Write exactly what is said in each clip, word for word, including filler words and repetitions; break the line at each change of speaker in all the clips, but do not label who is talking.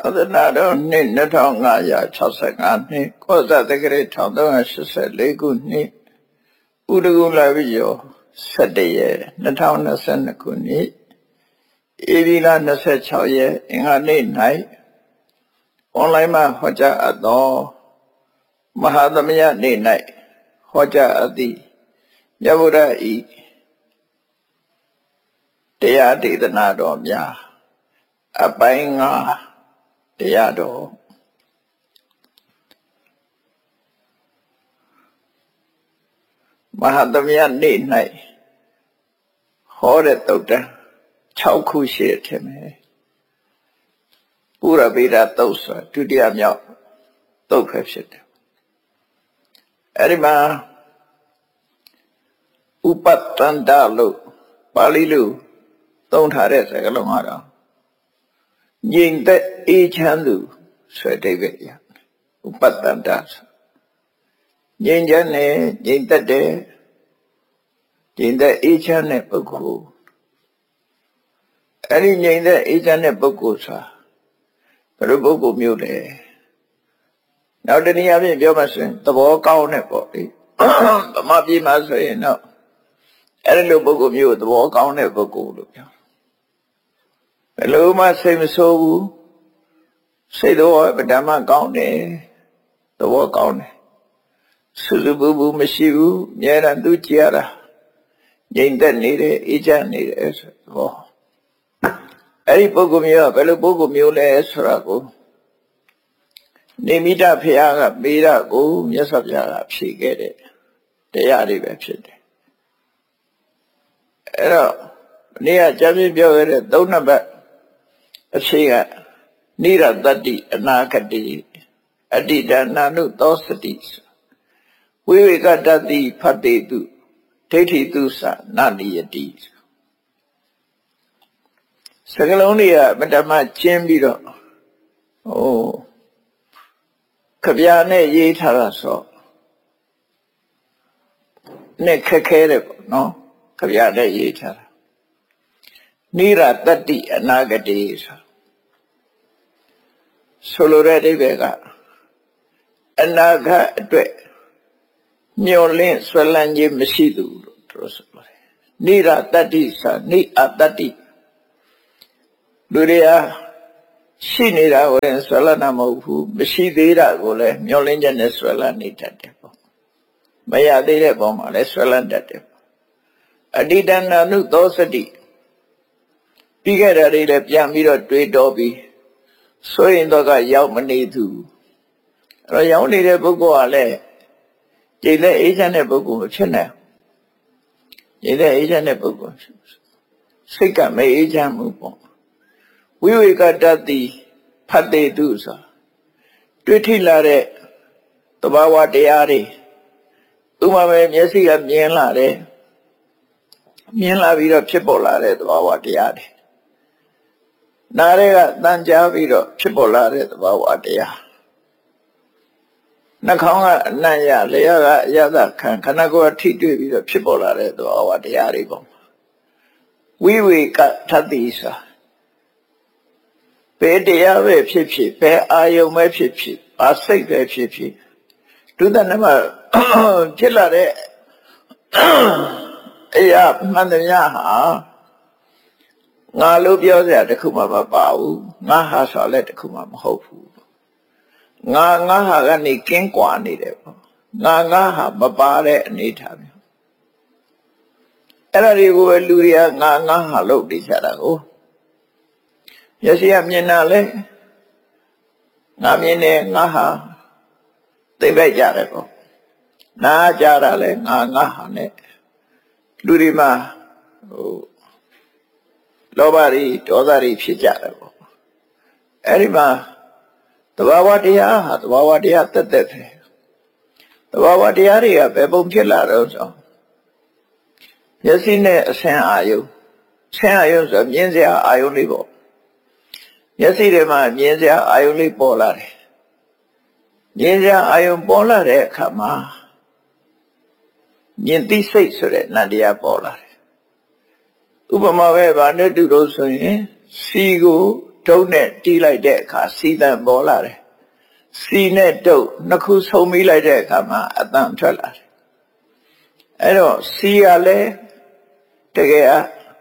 သာသနာတော်နှစ်နှစ်ထောင်ငါးရာ၆ဆယ့်ငါနှစ်ကောဇာတက္ကရာတစ်ထောင်သုံးရာရှစ်ဆယ့်လေးခုနှစ်ဥဒကုလပိယောဆယ့်တစ်ရက်နှစ်ထောင်နှစ်ဆယ့်နှစ်ခုနှစ်ဧပြီလ၂၆ရက်အင်္ဂါနေ့၌အွန်လိုင်းမှာဟောကြားအပ်သောမဟာသမယနေ့၌ဟောကြားအပ်သည့်မြတ်ဗုဒ္ဓ၏တရားဒေသနာတော်များအပိုင်းငါတရားတော်မဟာသမယနေ့၌ဟောတဲ့သုတ်တံ၆ခုရှိတယ်ထင်မယ်ပုရဗေဒသုတ်ဆိုဒုတိယမြောက်သုတ်ပဲဖြစ်တယ်အဲ့ဒီမှာဥပတ္တန္တလို့ပါဠိလိုသုံးထားတဲ့စကားလုံးကတော့ငြိမ်သက်အေးချမ်းသူဆိုတဲ့အဓိပ္ပာယ်ရဥပတ္တန္တငြိမ်ချမ်းတဲ့ငြိမ်သက်တဲ့ငြိမ်သက်အေးချမ်းတဲ့ပုဂ္ဂိုလ်အဲ့ဒီငြိမ်သက်အေးချမ်းတဲ့ပုဂ္ဂိုလ်ဆိုတာဘယ်လိုပုဂ္ဂိုလ်မျိုးလဲနောက်တနည်းအားဖြင့်ပြောမှဆိုရင်သဘောကောင်းတဲ့ပေါ့လေဗမာပြည်မှာဆိုရင်တော့အဲ့ဒီလိုပုဂ္ဂိုလ်မျိုးသဘောကောင်းတဲ့ပုဂ္ဂိုလ်လို့ပြောဘယ်လိုမှစိတ်မဆိုးဘူးစိတ်တော်ဗဓမ္မကောင်းတယ်သဘောကောင်းတယ်စုစုပူပူမရှိဘူးအများရန်သူကြည်ရတာငြိမ်သက်နေတယ်အေးချမ်းနေတယ်ဆိုတော့အဲ့ဒီပုဂ္ဂိုလ်မျိုးကဘယ်လိုပုဂ္ဂိုလ်မျိုးလဲဆိုတာကိုနေမိတဖရာကမေးတာကိုမြတ်စွာဘုရားကဖြေခဲ့တဲ့တရားတွေပဲဖြစ်တယ်အဲ့တော့နေ့ကကြပြပြောခဲ့တဲ့သုံးနံပါတ်အဖြေကနိရတတ္တိအနာဂတိအတ္တိတနာနုသောစတိဝိဝေကတတ္တိဖတ်တိတုဒိဋ္ဌိတုသနာနိယတိစကလုံးတွေကမတမကျင်းပြီးတော့ဟိုခဗျာနဲ့ရေးထားတာဆိုနဲ့ခက်ခဲတယ်ပေါ့နော်ခဗျာနဲ့ရေးထားတာနိရတတ္တိအနာဂတိဆိုဆိုလိုတဲ့အဓိပ္ပာယ်ကအနာဂတ်အတွက်မျောလင့်ဆွဲလန်းခြင်းမရှိသူလို့သူဆိုပါတယ်နိရတတ္တိဆိုနိအတတ္တိလူတွေဟာရှိနေတာကိုလည်းဆွဲလန်းတာမဟုတ်ဘူးမရှိသေးတာကိုလည်းမျောလင့်ချက်နဲ့ဆွဲလန်းနေတတ်တယ်ပေါ့မရသေးတဲ့ပုံမှာလည်းဆွဲလန်းတတ်တယ်အတ္တိတနာနုသောစတိပြီးခဲ့တာတွေလည်းပြန်ပြီးတော့တွေးတောပြီးဆိုရင်တော့ကရောက်မနေသူအဲ့တော့ရောက်နေတဲ့ပုဂ္ဂိုလ်ကလည်းကြည်တဲ့အေးချမ်းတဲ့ပုဂ္ဂိုလ်ဖြစ်နေကြည်တဲ့အေးချမ်းတဲ့ပုဂ္ဂိုလ်စိတ်ကမအေးချမ်းဘူးပေါ့ဝိဝေကတတ္တိဖတ်တေတုဆိုတွေ့ထိလာတဲ့သဘာဝတရားတွေဥပမာပဲမျက်စိကမြင်လာတယ်မြင်လာပြီးတော့ဖြစ်ပေါ်လာတဲ့သဘာဝတရားတွေနားတွေကတန်ကြားပြီးတော့ဖြစ်ပေါ်လာတဲ့သဘာဝတရားနှာခေါင်းကအနံ့ရလျှာကအယသခံခန္ဓာကိုယ်ထိတွေ့ပြီးတော့ဖြစ်ပေါ်လာတဲ့သဘာဝတရားတွေပေါ့ဝိဝေကထတ္တိဆိုဘယ်တရားပဲဖြစ်ဖြစ်ဘယ်အာယုံပဲဖြစ်ဖြစ်ဘာစိတ်ပဲဖြစ်ဖြစ်ဒုသနမဖြစ်လာတဲ့အရာမှန်တရားဟာငါလို့ပြောစရာတခုမှမပါဘူးငါဟာဆိုလည်းတခုမှမဟုတ်ဘူးငါငါဟာကနေကင်းကွာနေတယ်ပေါ့ငါငါဟာမပါတဲ့အနေထားမျိုးအဲ့ဒါတွေကိုပဲလူတွေကငါငါဟာလို့နေကြတာကိုမျက်စိကမြင်တာလဲငါမြင်တယ်ငါဟာသိပိုက်ကြတယ်ပေါ့နားကြတာလဲငါငါဟာနဲ့လူတွေမှာဟိုလောဘတွေဒေါသတွေဖြစ်ကြတယ်ပေါ့အဲ့ဒီမှာသဘာဝတရားဟာသဘာဝတရားတက်တက်ပဲသဘာဝတရားတွေကဘယ်ပုံဖြစ်လာတော့ဆိုမျက်စိနဲ့အဆင်အာယုဆင်အာယုဆိုမြင်စရာအာယုလေးပေါ့မျက်စိထဲမှာမြင်စရာအာယုလေးပေါ်လာတယ်မြင်စရာအာယုပေါ်လာတဲ့အခါမှာမြင်သိစိတ်ဆိုတဲ့နတ်တရားပေါ်လာတယ်ဥပမာပဲဗာနဲ့တူလို့ဆိုရင်စီကိုဒုတ်နဲ့တီးလိုက်တဲ့အခါစီတန်ပေါ်လာတယ်စီနဲ့ဒုတ်နှစ်ခုဆုံမိလိုက်တဲ့အခါမှာအတန်ထွက်လာတယ်အဲ့တော့စီကလည်းတကယ်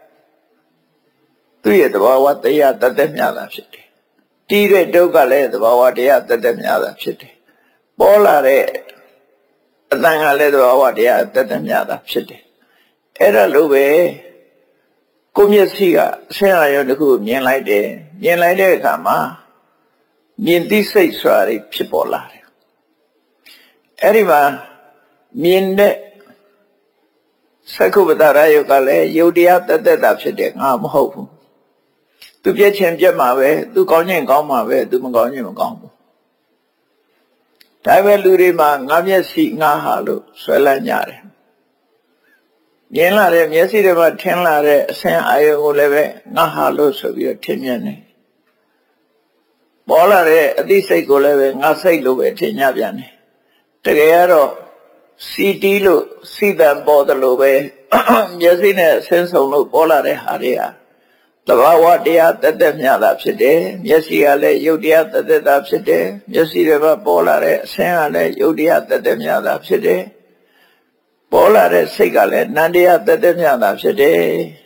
သူ့ရဲ့သဘာဝတရားတသက်မြတာဖြစ်တယ်တီးတဲ့ဒုတ်ကလည်းသဘာဝတရားတသက်မြတာဖြစ်တယ်ပေါ်လာတဲ့အတန်ကလည်းသဘာဝတရားတသက်မြတာဖြစ်တယ်အဲ့ဒါလိုပဲကိုမျက်စိကအဆင်းအာရုံတစ်ခုမြင်လိုက်တယ်မြင်လိုက်တဲ့အခါမှာမြင်သိစိတ်ဆိုတာဖြစ်ပေါ်လာတယ်အဲ့ဒီမှာမြင်တဲ့သက္ကုပ္ပတရယုတ်ကလည်းယုတ်တရားတသက်တာဖြစ်တယ်ငါမဟုတ်ဘူးသူပြည့်ချင်းပြည့်မှာပဲသူကောင်းခြင်းကောင်းမှာပဲသူမကောင်းခြင်းမကောင်းဘူးဒါပဲလူတွေမှာငါမျက်စိငါဟာလို့ဆွဲလန်းကြတယ်မြင်လာတဲ့မျက်စိတွေမှာထင်လာတဲ့အဆင်းအာရုံကိုလည်းပဲငါဟာလို့ဆိုပြီးတော့ထင်မြင်တယ်ပေါ်လာတဲ့အသိစိတ်ကိုလည်းပဲငါစိတ်လို့ပဲထင်ကြပြန်တယ်တကယ်ကတော့စီတီလို့စီတန်ပေါ်တယ်လို့ပဲမျက်စိနဲ့အဆင်းဆုံးလို့ပေါ်လာတဲ့ဟာတွေကသဘာဝတရားတသက်မြတာဖြစ်တယ်မျက်စိကလည်းယုတ်တရားတသက်တာဖြစ်တယ်မျက်စိတွေမှာပေါ်လာတဲ့အဆင်းကလည်းယုတ်တရားတသက်မြတာဖြစ်တယ်ပေါ်လာတဲ့စိတ်ကလည်းနန္တရားတသက်မြတာဖြစ်တယ်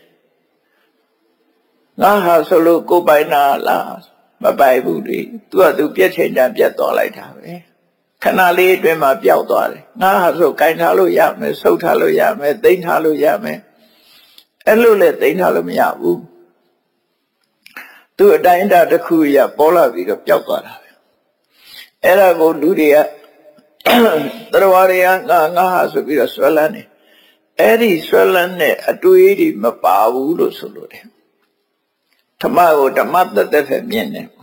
ငါဟာဆိုလို့ကိုယ်ပိုင်နာလားမပိုင်ဘူးလေသူကသူပြည့်ချိန်တန်ပြတ်သွားလိုက်တာပဲခဏလေးအတွင်းမှာပျောက်သွားတယ်ငါဟာဆိုကင်ထားလို့ရမယ်ဆုပ်ထားလို့ရမယ်သိမ်းထားလို့ရမယ်အဲ့လိုလည်းသိမ်းထားလို့မရဘူးသူအတိုင်းအတာတစ်ခုရပေါ်လာပြီးတော့ပျောက်သွားတာပဲအဲ့ဒါကိုလူတွေကသရဝရယငါငါဟာဆိုပြီးတော့ဆွဲလန်းနေအဲ့ဒီဆွဲလန်းတဲ့အတွေးတွေမပါဘူးလို့ဆိုလို့တယ်ဓမ္မကိုဓမ္မတသက်ပဲမြင်တယ်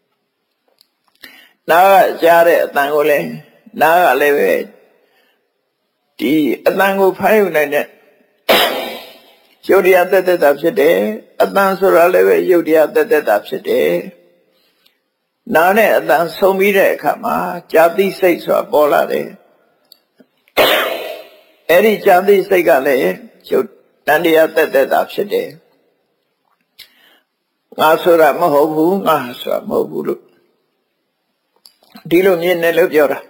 နားကကြားတဲ့အတန်ကိုလည်းနားကလည်းပဲဒီအတန်ကိုဖမ်းယူနိုင်တဲ့ယုတ်တရားတသက်တာဖြစ်တယ်အတန်ဆိုတာလည်းပဲယုတ်တရားတသက်တာဖြစ်တယ်နားနဲ့အတန်ဆုံပြီးတဲ့အခါမှာကြာတိစိတ်ဆိုတာပေါ်လာတယ်အဲ့ဒီကြာတိစိတ်ကလည်းယုတ်တန်တရားတသက်တာဖြစ်တယ်ငါဆိုတာမဟုတ်ဘူးငါဆိုတာမဟုတ်ဘူးလို့ဒီလိုမြင်တယ်လို့ပြောတာ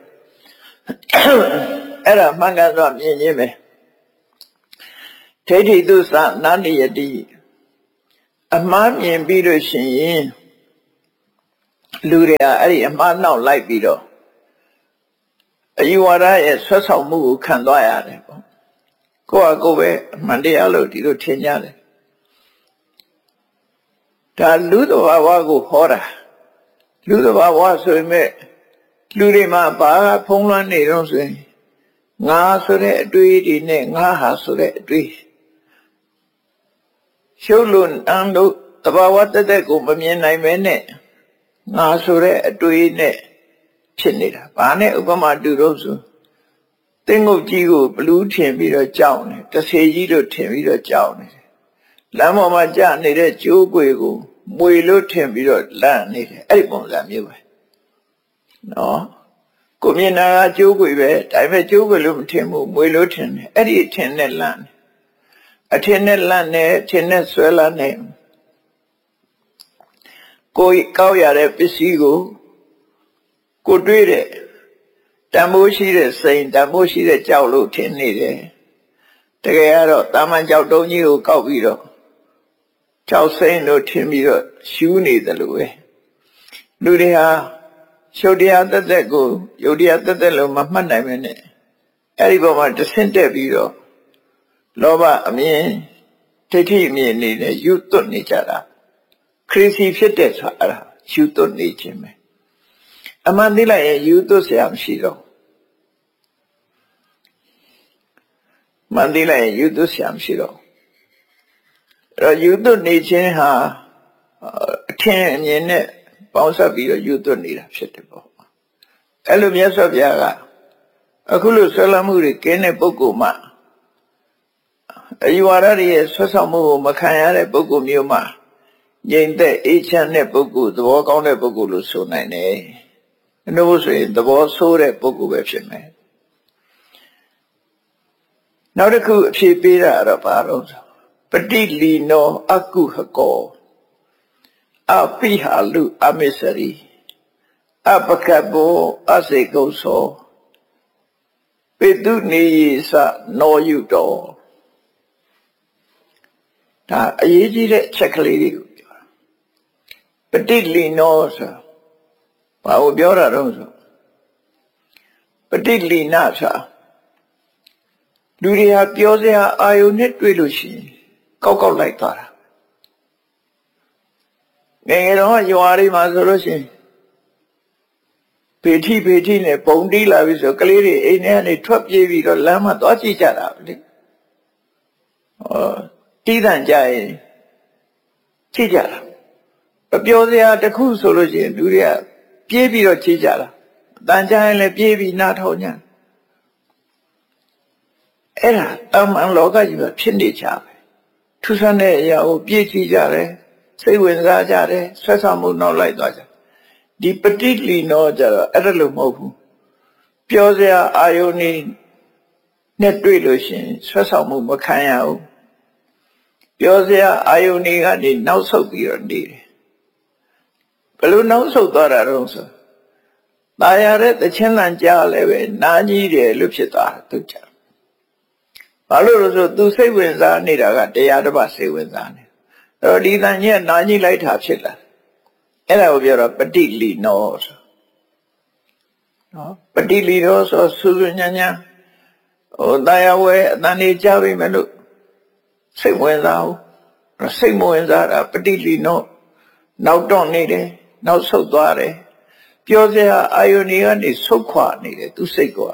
အဲ့ဒါမှန်ကန်စွာမြင်ခြင်းပဲဒိဋ္ဌိသုသနာနိယတိအမှားမြင်ပြီးလို့ရှိရင်လူတွေကအဲ့ဒီအမှားနောက်လိုက်ပြီးတော့အယူဝါဒရဲ့ဆွတ်ဆောင်မှုကိုခံသွားရတယ်ပေါ့ကိုယ့်ဟာကိုယ်ပဲအမှန်တရားလို့ဒီလိုထင်ကြတယ်ဒါလူသဘာဝကိုဟောတာလူသဘာဝဆိုရင်မဲ့လူတွေမှာဘာဖုံးလွှမ်းနေတော့ဆိုရင်ငါဆိုတဲ့အတွေ့အကြုံနဲ့ငါဟာဆိုတဲ့အတွေ့ရှုပ်လို့အန်လို့သဘာဝတသက်ကိုမမြင်နိုင်ပဲနဲ့ငါဆိုတဲ့အတွေ့နဲ့ဖြစ်နေတာဘာနဲ့ဥပမာတူတော့ဆိုတင်းငုတ်ကြီးကိုဘလူးထင်ပြီးတော့ကြောက်နေတဆေကြီးတို့ထင်ပြီးတော့ကြောက်နေလမ်းပေါ်မှာကျနေတဲ့ကျိုးကွေကိုမွေလို့ထင်ပြီးတော့လန့်နေတယ်အဲ့ဒီပုံစံမျိုးပဲနော်ကိုမြင်တာကကျိုးကွေပဲဒါပေမဲ့ကျိုးကွေလို့မထင်ဘူးမွေလို့ထင်တယ်အဲ့ဒီထင်နဲ့လန့်အထင်နဲ့လန့်နေထင်နဲ့ဆွဲလန်းနေကိုကောက်ရတဲ့ပစ္စည်းကိုကိုတွေးတဲ့တန်ဖိုးရှိတဲ့စိန်တန်ဖိုးရှိတဲ့ကြောက်လို့ထင်နေတယ်တကယ်ကတော့တာမန်ကြောက်တုံးကြီးကိုကောက်ပြီးတော့ကြောက်စိန်လို့ထင်ပြီးတော့ရှူးနေတယ်လို့ပဲလူတွေဟာရှုပ်တရားတသက်ကိုယုတ်တရားတသက်လို့မမှတ်နိုင်မနဲ့အဲ့ဒီပေါ်မှာတဆင့်တက်ပြီးတော့လောဘအမြင်ဒိဋ္ဌိအမြင်နေတဲ့ယူသွတ်နေကြတာခရစ်စီဖြစ်တဲ့ဆိုတာအဲ့ဒါယူသွတ်နေခြင်းပဲအမှန်သိလိုက်ရင်ယူသွတ်เสียမရှိတော့မှန်သိလိုက်ရင်ယူသွတ်เสียမရှိတော့အဲ့တော့ယူသွတ်နေခြင်းဟာအထင်အမြင်နဲ့ပေါင်းစပ်ပြီးတော့ယူသွတ်နေတာဖြစ်တယ်ပေါ့အဲ့လိုမြတ်စွာဘုရားကအခုလိုဆွဲလမ်းမှုတွေကင်းတဲ့ပုဂ္ဂိုလ်မှာအယူဝါဒတွေရဲ့ဆွဆောက်မှုကိုမခံရတဲ့ပုဂ္ဂိုလ်မျိုးမှာငြိမ်သက်အေးချမ်းတဲ့ပုဂ္ဂိုလ်သဘောကောင်းတဲ့ပုဂ္ဂိုလ်လို့ဆိုနိုင်တယ်။အဲ့လိုဆိုရင်သဘောဆိုးတဲ့ပုဂ္ဂိုလ်ပဲဖြစ်မယ်။နောက်တစ်ခုအဖြေပေးတာတော့ဘာလို့ပฏิလီနောအကုဟကော apihalu amisari apakabo asikoso pedu niyisa no yudo ဒါအရေးကြီးတဲ့အချက်ကလေးတွေကိုပြောတာပဋိလီနောဆိုဘာကိုပြောတာတော့ဆိုပဋိလီနာဆိုလူတွေဟာပြောစရာအာယုန်နဲ့တွေ့လို့ရှိရင်ကောက်ကောက်လိုက်သွားတာငယ်ငယ်တော့ရွာတွေမှာဆိုလို့ရှိရင်ဖေထိဖေထိနဲ့ပုံတီးလာပြီဆိုကလေးတွေအိမ်ထဲကနေထွက်ပြေးပြီးတော့လမ်းမှာသွားကြည့်ကြတာလေဟောတီးတန့်ကြရင်ကြည့်ကြတာမပြောစရာတခုဆိုလို့ရှိရင်လူတွေကပြေးပြီးတော့ကြည့်ကြတာတန်ကြရင်လည်းပြေးပြီးနားထောင်ကြအဲ့ဒါအမှန်လောကကြီးမှာဖြစ်နေကြပဲထူးဆန်းတဲ့အရာကိုပြေးကြည့်ကြတယ်စိတ်ဝင်စားကြတယ်ဆွဲဆောင်မှုနောက်လိုက်သွားကြဒီပဋိလီနောကြတော့အဲ့ဒါလို့မဟုတ်ဘူးပြောစရာအာယုန်နဲ့တွေ့လို့ရှိရင်ဆွဲဆောင်မှုမခံရဘူးပြောစရာအာယုန်တွေကနေနောက်ဆုတ်ပြီးတော့နေတယ်ဘယ်လိုနောက်ဆုတ်သွားတာတော့ဆိုตายရတဲ့တခြင်းလန့်ကြားလည်းပဲနားကြီးတယ်လို့ဖြစ်သွားတာသူကြဘာလို့လဲဆိုသူစိတ်ဝင်စားနေတာကတရားတစ်ပါးစိတ်ဝင်စားနေအဲ့တော့ဒီတန်ကြီးကနားကြီးလိုက်တာဖြစ်လာအဲ့ဒါကိုပြောတော့ပဋိလီနောဆိုနော်ပဋိလီနောဆိုစူးစူးညံ့ညံ့ဟိုตายရဝဲအတန်ကြီးကြားပြီမဲ့လို့စိတ်ဝင်စားဘူးစိတ်မဝင်စားတာပဋိလီနောနောက်တော့နေတယ်နောက်ဆုတ်သွားတယ်ပြောစရာအာယုန်တွေကနေဆုတ်ခွာနေတယ်သူစိတ်က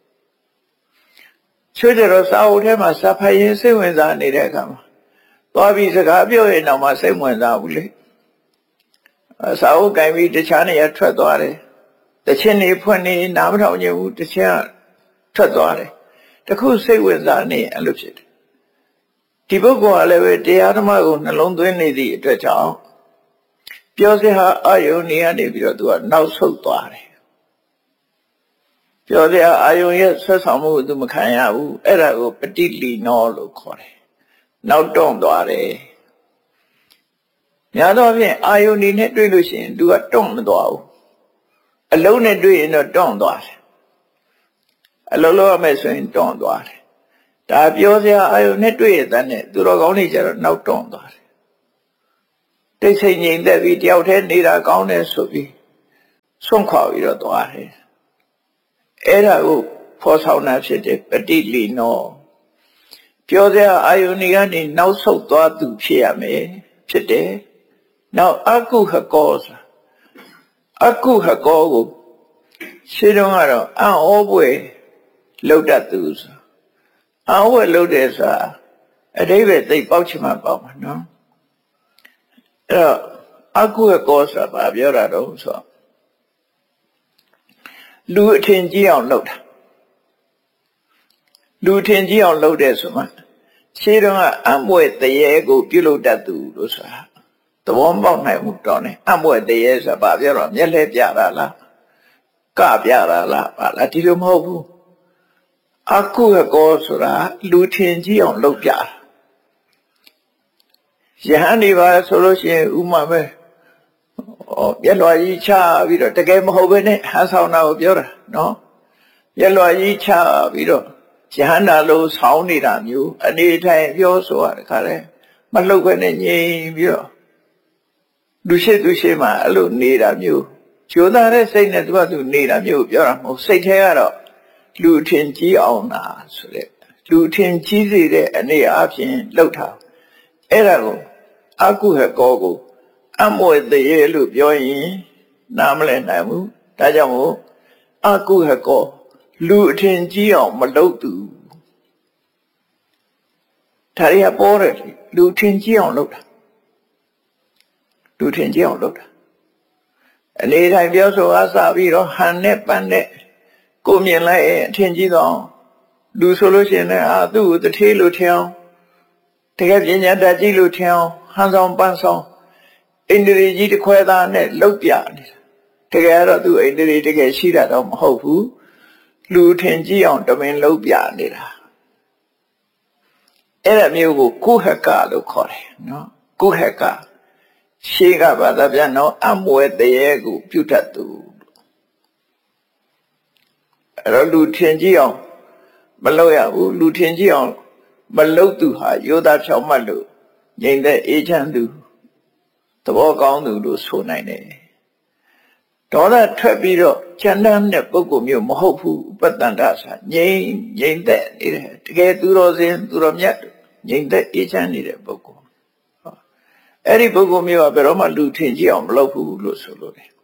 ချွတ်ကြတော့စာအုပ်ထဲမှာစာဖတ်ရင်စိတ်ဝင်စားနေတဲ့အခါမှာသွားပြီးစကားပြောရင်တော့မှစိတ်ဝင်စားဘူးလေစာအုပ်ကင်ပြီးတခြားနေရာထွက်သွားတယ်တခြင်းနေဖွင့်နေနားမထောင်ချင်ဘူးတခြင်းကထွက်သွားတယ်တခုစိတ်ဝင်စားနေအဲ့လိုဖြစ်တယ်ဒီပုဂ္ဂိုလ်ကလည်းပဲတရားဓမ္မကိုနှလုံးသွင်းနေသည့်အတွက်ကြောင့်ပြောစရာအာယုန်နေရနေပြီးတော့သူကနောက်ဆုတ်သွားတယ်ပြောစရာအာယုန်ရဲ့ဆက်ဆောင်မှုသူမခံရဘူးအဲ့ဒါကိုပဋိလီနောလို့ခေါ်တယ်နောက်တွန့်သွားတယ်များသောအားဖြင့်အာယုန်နေနဲ့တွေ့လို့ရှိရင်သူကတွန့်မသွားဘူးအလုံးနဲ့တွေ့ရင်တော့တွန့်သွားတယ်အလုံးလုံးရမယ်ဆိုရင်တွန့်သွားတယ်ဒါပြောစရာအာယုန်နဲ့တွေ့ရတဲ့နဲ့သူတော်ကောင်းတွေကျတော့နောက်တွန့်သွားတယ်တိတ်ဆိတ်ငြိမ်သက်ပြီးတယောက်တည်းနေတာကောင်းတယ်ဆိုပြီးဆွန့်ခွာပြီးတော့သွားတယ်အဲ့ဒါကိုဖော်ဆောင်တာဖြစ်တယ်ပဋိလီနောပြောစရာအာယုန်တွေကနေနောက်ဆုတ်သွားသူဖြစ်ရမယ်ဖြစ်တယ်နောက်အကုဟကောဆိုအကုဟကောကိုရှင်းတော့ကတော့အံ့ဩပွေလောက်တတ်သူဆိုအံ့ဩပွေလောက်တယ်ဆိုတာအတိပ္ပယ်သိပေါက်ချင်မှပေါက်မှာနော်အဲ့တော့အကုဟကောဆိုတာဘာပြောတာတော့ဆိုလူအထင်ကြီးအောင်လုပ်တာလူအထင်ကြီးအောင်လုပ်တယ်ဆိုမှရှင်းတော့ကအံ့ပွေတရေကိုပြုလုပ်တတ်သူလို့ဆိုတာသဘောပေါက်နိုင်မှုတော့ねအံ့ပွေတရေဆိုတာဘာပြောတော့မျက်လှည့်ပြတာလားကပြတာလားဘာလားဒီလိုမဟုတ်ဘူးအကုဟကောဆိုတာလူထင်ကြီးအောင်လုပ်ပြတာယဟန်ဒီပါဆိုလို့ရှိရင်ဥမာပဲဩပြက်လွာကြီးချပြီးတော့တကယ်မဟုတ်ဘဲနဲ့ဟန်ဆောင်တာကိုပြောတာနော်ပြက်လွာကြီးချပြီးတော့ယဟန်တာလို့ဆောင်းနေတာမျိုးအနေထိုင်ပြောဆိုရတဲ့ခါလဲမလှုပ်ဘဲနဲ့ငြိမ်ပြီးတော့လူရှိသူရှိမှအဲ့လိုနေတာမျိုးကြိုးစားတဲ့စိတ်နဲ့သူကသူနေတာမျိုးပြောတာမဟုတ်စိတ်ထဲကတော့လူထင်ကြီးအောင်တာဆိုတဲ့လူထင်ကြီးစေတဲ့အနေအချင်းလှုပ်တာအဲ့ဒါကိုအကုဟကောကိုအမွေတရေလို့ပြောရင်နားမလည်နိုင်ဘူးဒါကြောင့်မို့အကုဟကောလူအထင်ကြီးအောင်မလုပ်သူဒါရီကပေါ်တယ်လူထင်ကြီးအောင်လုပ်တာလူထင်ကြီးအောင်လုပ်တာအနေတိုင်းပြောဆိုအားစပြီးတော့ဟန်နဲ့ပန်းနဲ့ကိုမြင်လိုက်အထင်ကြီးတော့လူဆိုလို့ရှိရင်လည်းအာသူ့ကိုတထေးလို့ထင်အောင်တကယ်ပညာတတ်ကြီးလို့ထင်အောင်ဟန်ဆောင်ပန်းဆောင်အိန္ဒြေကြီးတစ်ခွဲသားနဲ့လှုပ်ပြနေတာတကယ်တော့သူအိန္ဒြေတကယ်ရှိတာတော့မဟုတ်ဘူးလူထင်ကြီးအောင်တမင်လှုပ်ပြနေတာအဲ့ဒါမျိုးကိုကုဟကလို့ခေါ်တယ်နော်ကုဟကရှေးကဘာသာပြန်တော့အမွဲတရေကိုပြုတ်တတ်သူအဲ့တော့လူထင်ကြည့်အောင်မလုပ်ရဘူးလူထင်ကြည့်အောင်မလုပ်သူဟာယောသားဖြောင့်မတ်လို့ငြိမ်သက်အေးချမ်းသူသဘောကောင်းသူလို့ဆိုနိုင်တယ်ဒေါသထွက်ပြီးတော့ချမ်းသာတဲ့ပုဂ္ဂိုလ်မျိုးမဟုတ်ဘူးဥပတ္တန္တဆိုငြိမ်ငြိမ်သက်နေတယ်တကယ်သူတော်စင်သူတော်မြတ်ငြိမ်သက်အေးချမ်းနေတဲ့ပုဂ္ဂိုလ်အဲ့ဒီပုဂ္ဂိုလ်မျိုးကဘယ်တော့မှလူထင်ကြည့်အောင်မလုပ်ဘူးလို့ဆိုလို့တယ်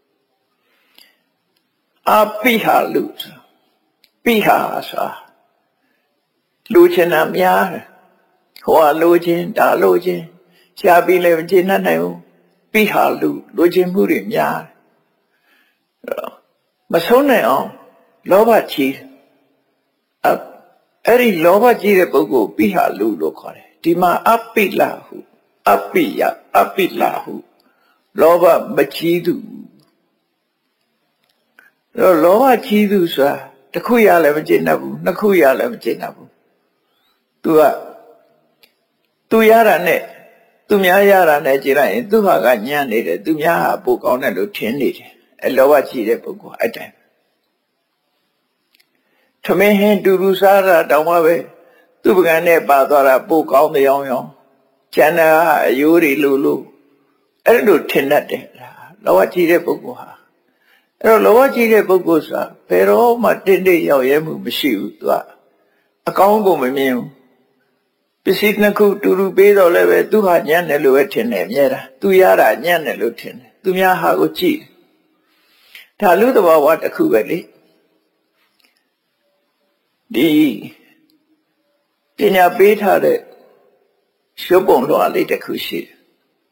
အပိဟာလူပိဟာဆိုလူချင်တာများတယ်ဟိုကလူချင်းဒါလူချင်းရှားပြီးလည်းမကျေနပ်နိုင်ဘူးပိဟာလူလူချင်းမှုတွေများတယ်မဆုံးနိုင်အောင်လောဘကြီးအဲ့ဒီလောဘကြီးတဲ့ပုဂ္ဂိုလ်ပိဟာလူလို့ခေါ်တယ်ဒီမှာအပိလဟုအပိယအပိလဟုလောဘမကြီးသူတော့လောဘကြီးသူဆိုတာတစ်ခုရလည်းမကျေနပ်ဘူးနှစ်ခုရလည်းမကျေနပ်ဘူးသူကသူရတာနဲ့သူများရတာနဲ့ကြည့်လိုက်ရင်သူဟာကညံ့နေတယ်သူများဟာပိုကောင်းတယ်လို့ထင်နေတယ်အဲလောဘကြီးတဲ့ပုဂ္ဂိုလ်အဲ့တိုင်းထမင်းဟင်းတူတူစားတာတောင်မှပဲသူ့ပကံနဲ့ပါသွားတာပိုကောင်းတဲ့အောင်ရောကျန်တာအယိုးတွေလိုလိုအဲ့လိုထင်တတ်တယ်လောဘကြီးတဲ့ပုဂ္ဂိုလ်ဟာအဲ့တော့လောဘကြီးတဲ့ပုဂ္ဂိုလ်ဆိုတာဘယ်တော့မှတင့်တယ်ရောက်ရဲမှုမရှိဘူးသူကအကောင်းကိုမမြင်ဘူးပစ္စည်းနှစ်ခုတူတူပေးတော့လည်းပဲသူဟာညံ့တယ်လို့ပဲထင်တယ်အများတာသူရတာညံ့တယ်လို့ထင်တယ်သူများဟာကိုကြည့်ဒါလူသဘောဝတစ်ခုပဲလေဒီပညာပေးထားတဲ့ရှုပ်ပုံလွှာလေးတစ်ခုရှိတယ်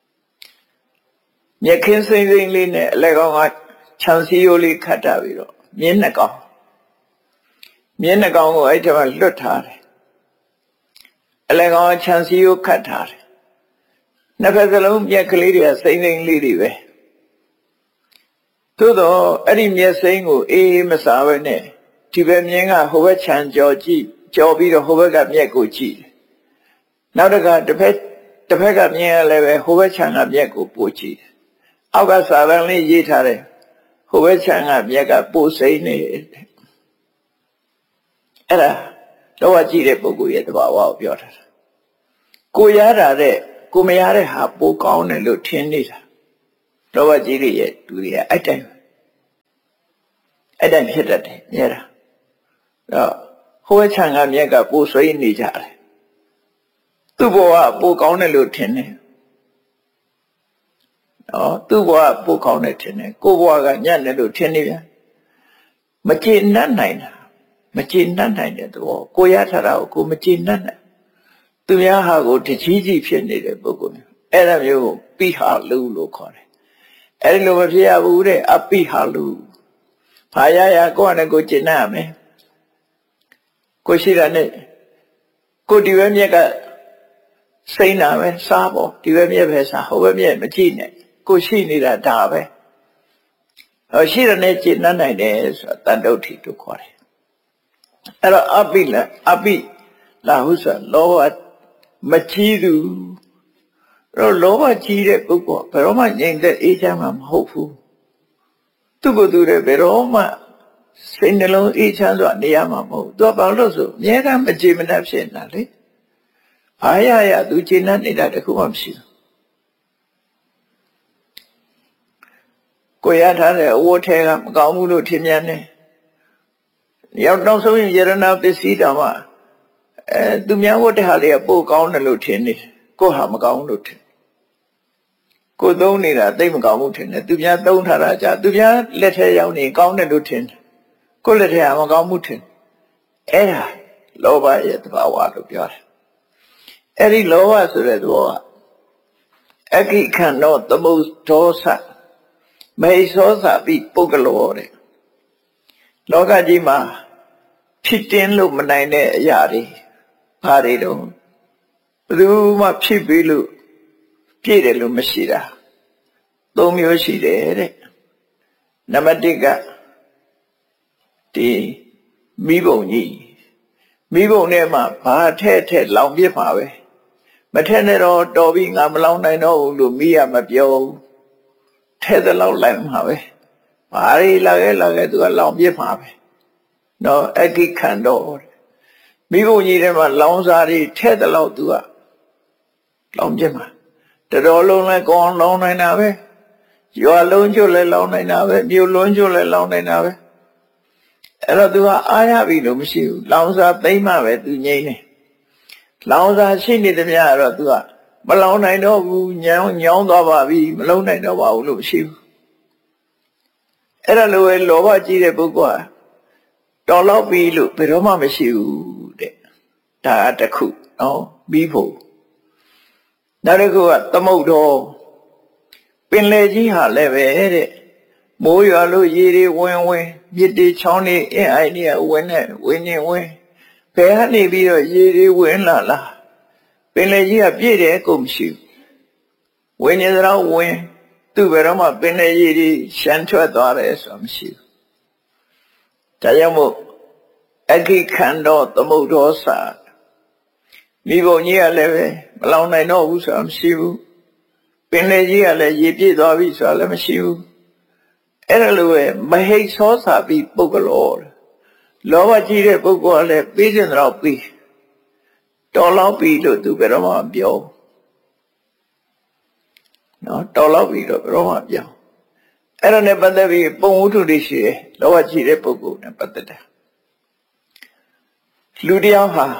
မြက်ခင်းစိမ့်စိမ့်လေးနဲ့အလက်ကောင်ကခြံစည်းရိုးလေးခတ်တာပြီးတော့မြင်းနှကောင်မြင်းနှကောင်ကိုအဲ့ဒီမှာလွတ်ထားတယ်အလက်ကောင်ခြံစည်းရိုးခတ်ထားတယ်နှစ်ဖက်စလုံးမြက်ကလေးတွေကစိမ့်စိမ့်လေးတွေပဲသို့တော့အဲ့ဒီမြက်စိမ့်ကိုအေးအေးမစားဘဲနဲ့ဒီဘက်မြင်းကဟိုဘက်ခြံကြော်ကြည့်ကြော်ပြီးတော့ဟိုဘက်ကမြက်ကိုကြည့်နောက်တစ်ခါတစ်ဖက်တစ်ဖက်ကမြင်းရလည်းပဲဟိုဘက်ခြံကမြက်ကိုပို့ကြည့်အောက်ကစာတန်းလေးရေးထားတယ်ဟိုဘက်ခြံကမြက်ကပို့စိမ့်နေအဲ့ဒါတော့ကြည့်တဲ့ပုဂ္ဂိုလ်ရဲ့သဘာဝကိုပြောထားတာကိုရတာတဲ့ကိုမရတဲ့ဟာပိုကောင်းတယ်လို့ထင်နေတာတော့ကြည့်ရဲ့သူတွေကအဲ့တိုင်းအဲ့တိုင်းဖြစ်တတ်တယ်မြဲတာတော့ဟိုဘက်ခြံကမြက်ကပို့စိမ့်နေကြတယ်သူ့ဘဝပိုကောင်းတယ်လို့ထင်တယ်နော်သူ့ဘဝပိုကောင်းတယ်ထင်တယ်ကိုယ့်ဘဝကညံ့တယ်လို့ထင်နေပြန်မကျေနပ်နိုင်တာမကျေနပ်နိုင်တဲ့သဘောကိုရထားတာကိုကိုမကျေနပ်နိုင်သူများဟာကိုတကြီးကြီးဖြစ်နေတဲ့ပုဂ္ဂိုလ်မျိုးအဲ့ဒါမျိုးကိုပိဟာလူလို့ခေါ်တယ်အဲ့ဒီလိုမဖြစ်ရဘူးတဲ့အပိဟာလူဘာရရကိုယ့်နဲ့ကိုကျေနပ်ရမယ်ကိုရှိတာနဲ့ကိုဒီဘက်မြက်ကစိမ့်တာပဲစားပေါ့ဒီဘက်မြက်ပဲစားဟိုဘက်မြက်မကြည့်နဲ့ကိုရှိနေတာဒါပဲဟောရှိတဲ့နဲ့ကျေနပ်နိုင်တယ်ဆိုတာတန်တုဋ္ဌိလို့ခေါ်တယ်အဲ့တော့အပိလအပိလာဟုဆိုလောဘမကြီးသူတော့လောဘကြီးတဲ့ပုဂ္ဂိုလ်ဘယ်တော့မှငြိမ်သက်အေးချမ်းမှာမဟုတ်ဘူးသူ့ကိုယ်သူလည်းဘယ်တော့မှစိတ်နှလုံးအေးချမ်းစွာနေရမှာမဟုတ်သူကဘာလို့ဆိုအများကမကြည်မနှက်ဖြစ်နေတာလေအားရရသူကျေနပ်နေတာတခုမှမရှိဘူးကိုရထားတဲ့အဝတ်ထဲကမကောင်းဘူးလို့ထင်မြင်တယ်ရောက်တော့ဆိုရင်ယရဏပစ္စည်းတောင်မှအဲသူများဝတ်တဲ့ဟာလေးကပိုကောင်းတယ်လို့ထင်နေကိုဟာမကောင်းလို့ထင်ကိုသုံးနေတာသိမကောင်းဘူးထင်တယ်သူများသုံးထားတာကြာသူများလက်ထဲရောက်နေကောင်းတယ်လို့ထင်တယ်ကိုလက်ထဲကမကောင်းဘူးထင်အဲ့ဒါလောဘရဲ့သဘာဝလို့ပြောတယ်အဲ့ဒီလောဘဆိုတဲ့သဘောကအခိခန္တောသမုဒောသမေသောသပိပုဂ္ဂလောတဲ့လောကကြီးမှာဖြစ်တင်းလို့မနိုင်တဲ့အရာတွေဘာတွေတော့ဘယ်သူမှဖြစ်ပြီးလို့ပြည့်တယ်လို့မရှိတာသုံးမျိုးရှိတယ်တဲ့နံပါတ်တစ်ကဒီမိဘုံကြီးမိဘုံထဲမှာဘာထဲ့ထဲ့လောင်ပြစ်ပါပဲမထက်နဲ့တော့တော်ပြီငါမလောင်နိုင်တော့ဘူးလို့မိရမပြောဘူးထဲတဲ့လောက်လိုက်မှာပဲဘာတွေလာခဲ့လာခဲ့သူကလောင်ပြစ်မှာပဲနော်အကိခန္ဓာမိဘကြီးထဲမှာလောင်စာတွေထဲတဲ့လောက်သူကလောင်ပြစ်မှာတော်တော်လုံးလဲကောင်းလောင်နိုင်တာပဲရွာလုံးကျွတ်လဲလောင်နိုင်တာပဲမြို့လုံးကျွတ်လဲလောင်နိုင်တာပဲအဲ့တော့သူကအားရပြီလို့မရှိဘူးလောင်စာသိမ့်မှပဲသူငြိမ့်တယ်လောင်စာရှိနေသမျှတော့သူကမလောင်နိုင်တော့ဘူးညောင်းညောင်းသွားပါပြီမလုံးနိုင်တော့ပါဘူးလို့မရှိဘူးအဲ့ဒါလိုပဲလောဘကြီးတဲ့ပုဂ္ဂိုလ်ဟာတော်တော့ပြီလို့ဘယ်တော့မှမရှိဘူးတဲ့ဒါတခုနော်ပြီးဖို့နောက်တစ်ခုကသမုဒ္ဒောပင်လေကြီးဟာလည်းပဲတဲ့မိုးရွာလို့ရေတွေဝင်ဝင်မြစ်တွေချောင်းတွေအင်းအိုင်တွေကဝင်နေဝင်နေဝင်ဘယ်ကနေပြီးတော့ရေတွေဝင်လာလားပင်လေကြီးကပြည့်တယ်ကုန်မရှိဘူးဝင်နေတော့ဝင်သူ့ဘယ်တော့မှပင်လေကြီးတွေရှမ်းထွက်သွားတယ်ဆိုတာမရှိဘူးဒါကြောင့်မို့အခိခန္ဓာသမုဒ္ဒောစာမိဘကြီးကလည်းပဲမလောင်နိုင်တော့ဘူးဆိုတာမရှိဘူးပင်လေကြီးကလည်းရေပြည့်သွားပြီဆိုတာလည်းမရှိဘူးအဲ့ဒါလိုပဲမဟိတ်သောစာပြီးပုဂ္ဂလောလောဘကြီးတဲ့ပုဂ္ဂိုလ်ကလည်းပြီးစင်တော့ပြီးတော်လောက်ပြီလို့သူဘယ်တော့မှပြောနော်တော်လောက်ပြီတော့ဘယ်တော့မှပြောအဲ့ဒါနဲ့ပတ်သက်ပြီးပုံဝတ္ထုတွေရှိတယ်လောဘကြီးတဲ့ပုဂ္ဂိုလ်နဲ့ပတ်သက်တယ်လူတယောက်ဟာ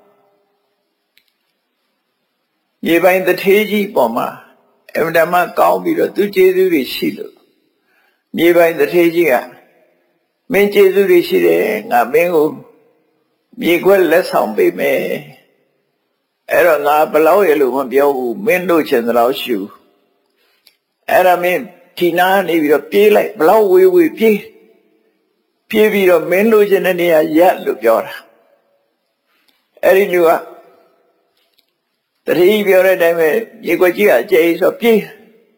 ရေပိုင်းတထေးကြီးပေါ်မှာအမှန်တမ်းကောင်းပြီးတော့သူကျေးဇူးတွေရှိလို့မြေပိုင်းတထေးကြီးကမင်းကျေးဇူးတွေရှိတယ်ငါမင်းကိုမြေခွက်လက်ဆောင်ပေးမယ်အဲ့တော့ငါဘလောက်ရလို့မပြောဘူးမင်းတို့ချင်သလောက်ရှူအဲ့ဒါမင်းဒီနာနေပြီးတော့ပြေးလိုက်ဘလောက်ဝေးဝေးပြေးပြေးပြီးတော့မင်းတို့ချင်တဲ့နေရာရက်လို့ပြောတာအဲ့ဒီလူကတတိပြောတဲ့အတိုင်းပဲမြေခွက်ကြီးကအကျယ်ဆိုပြေး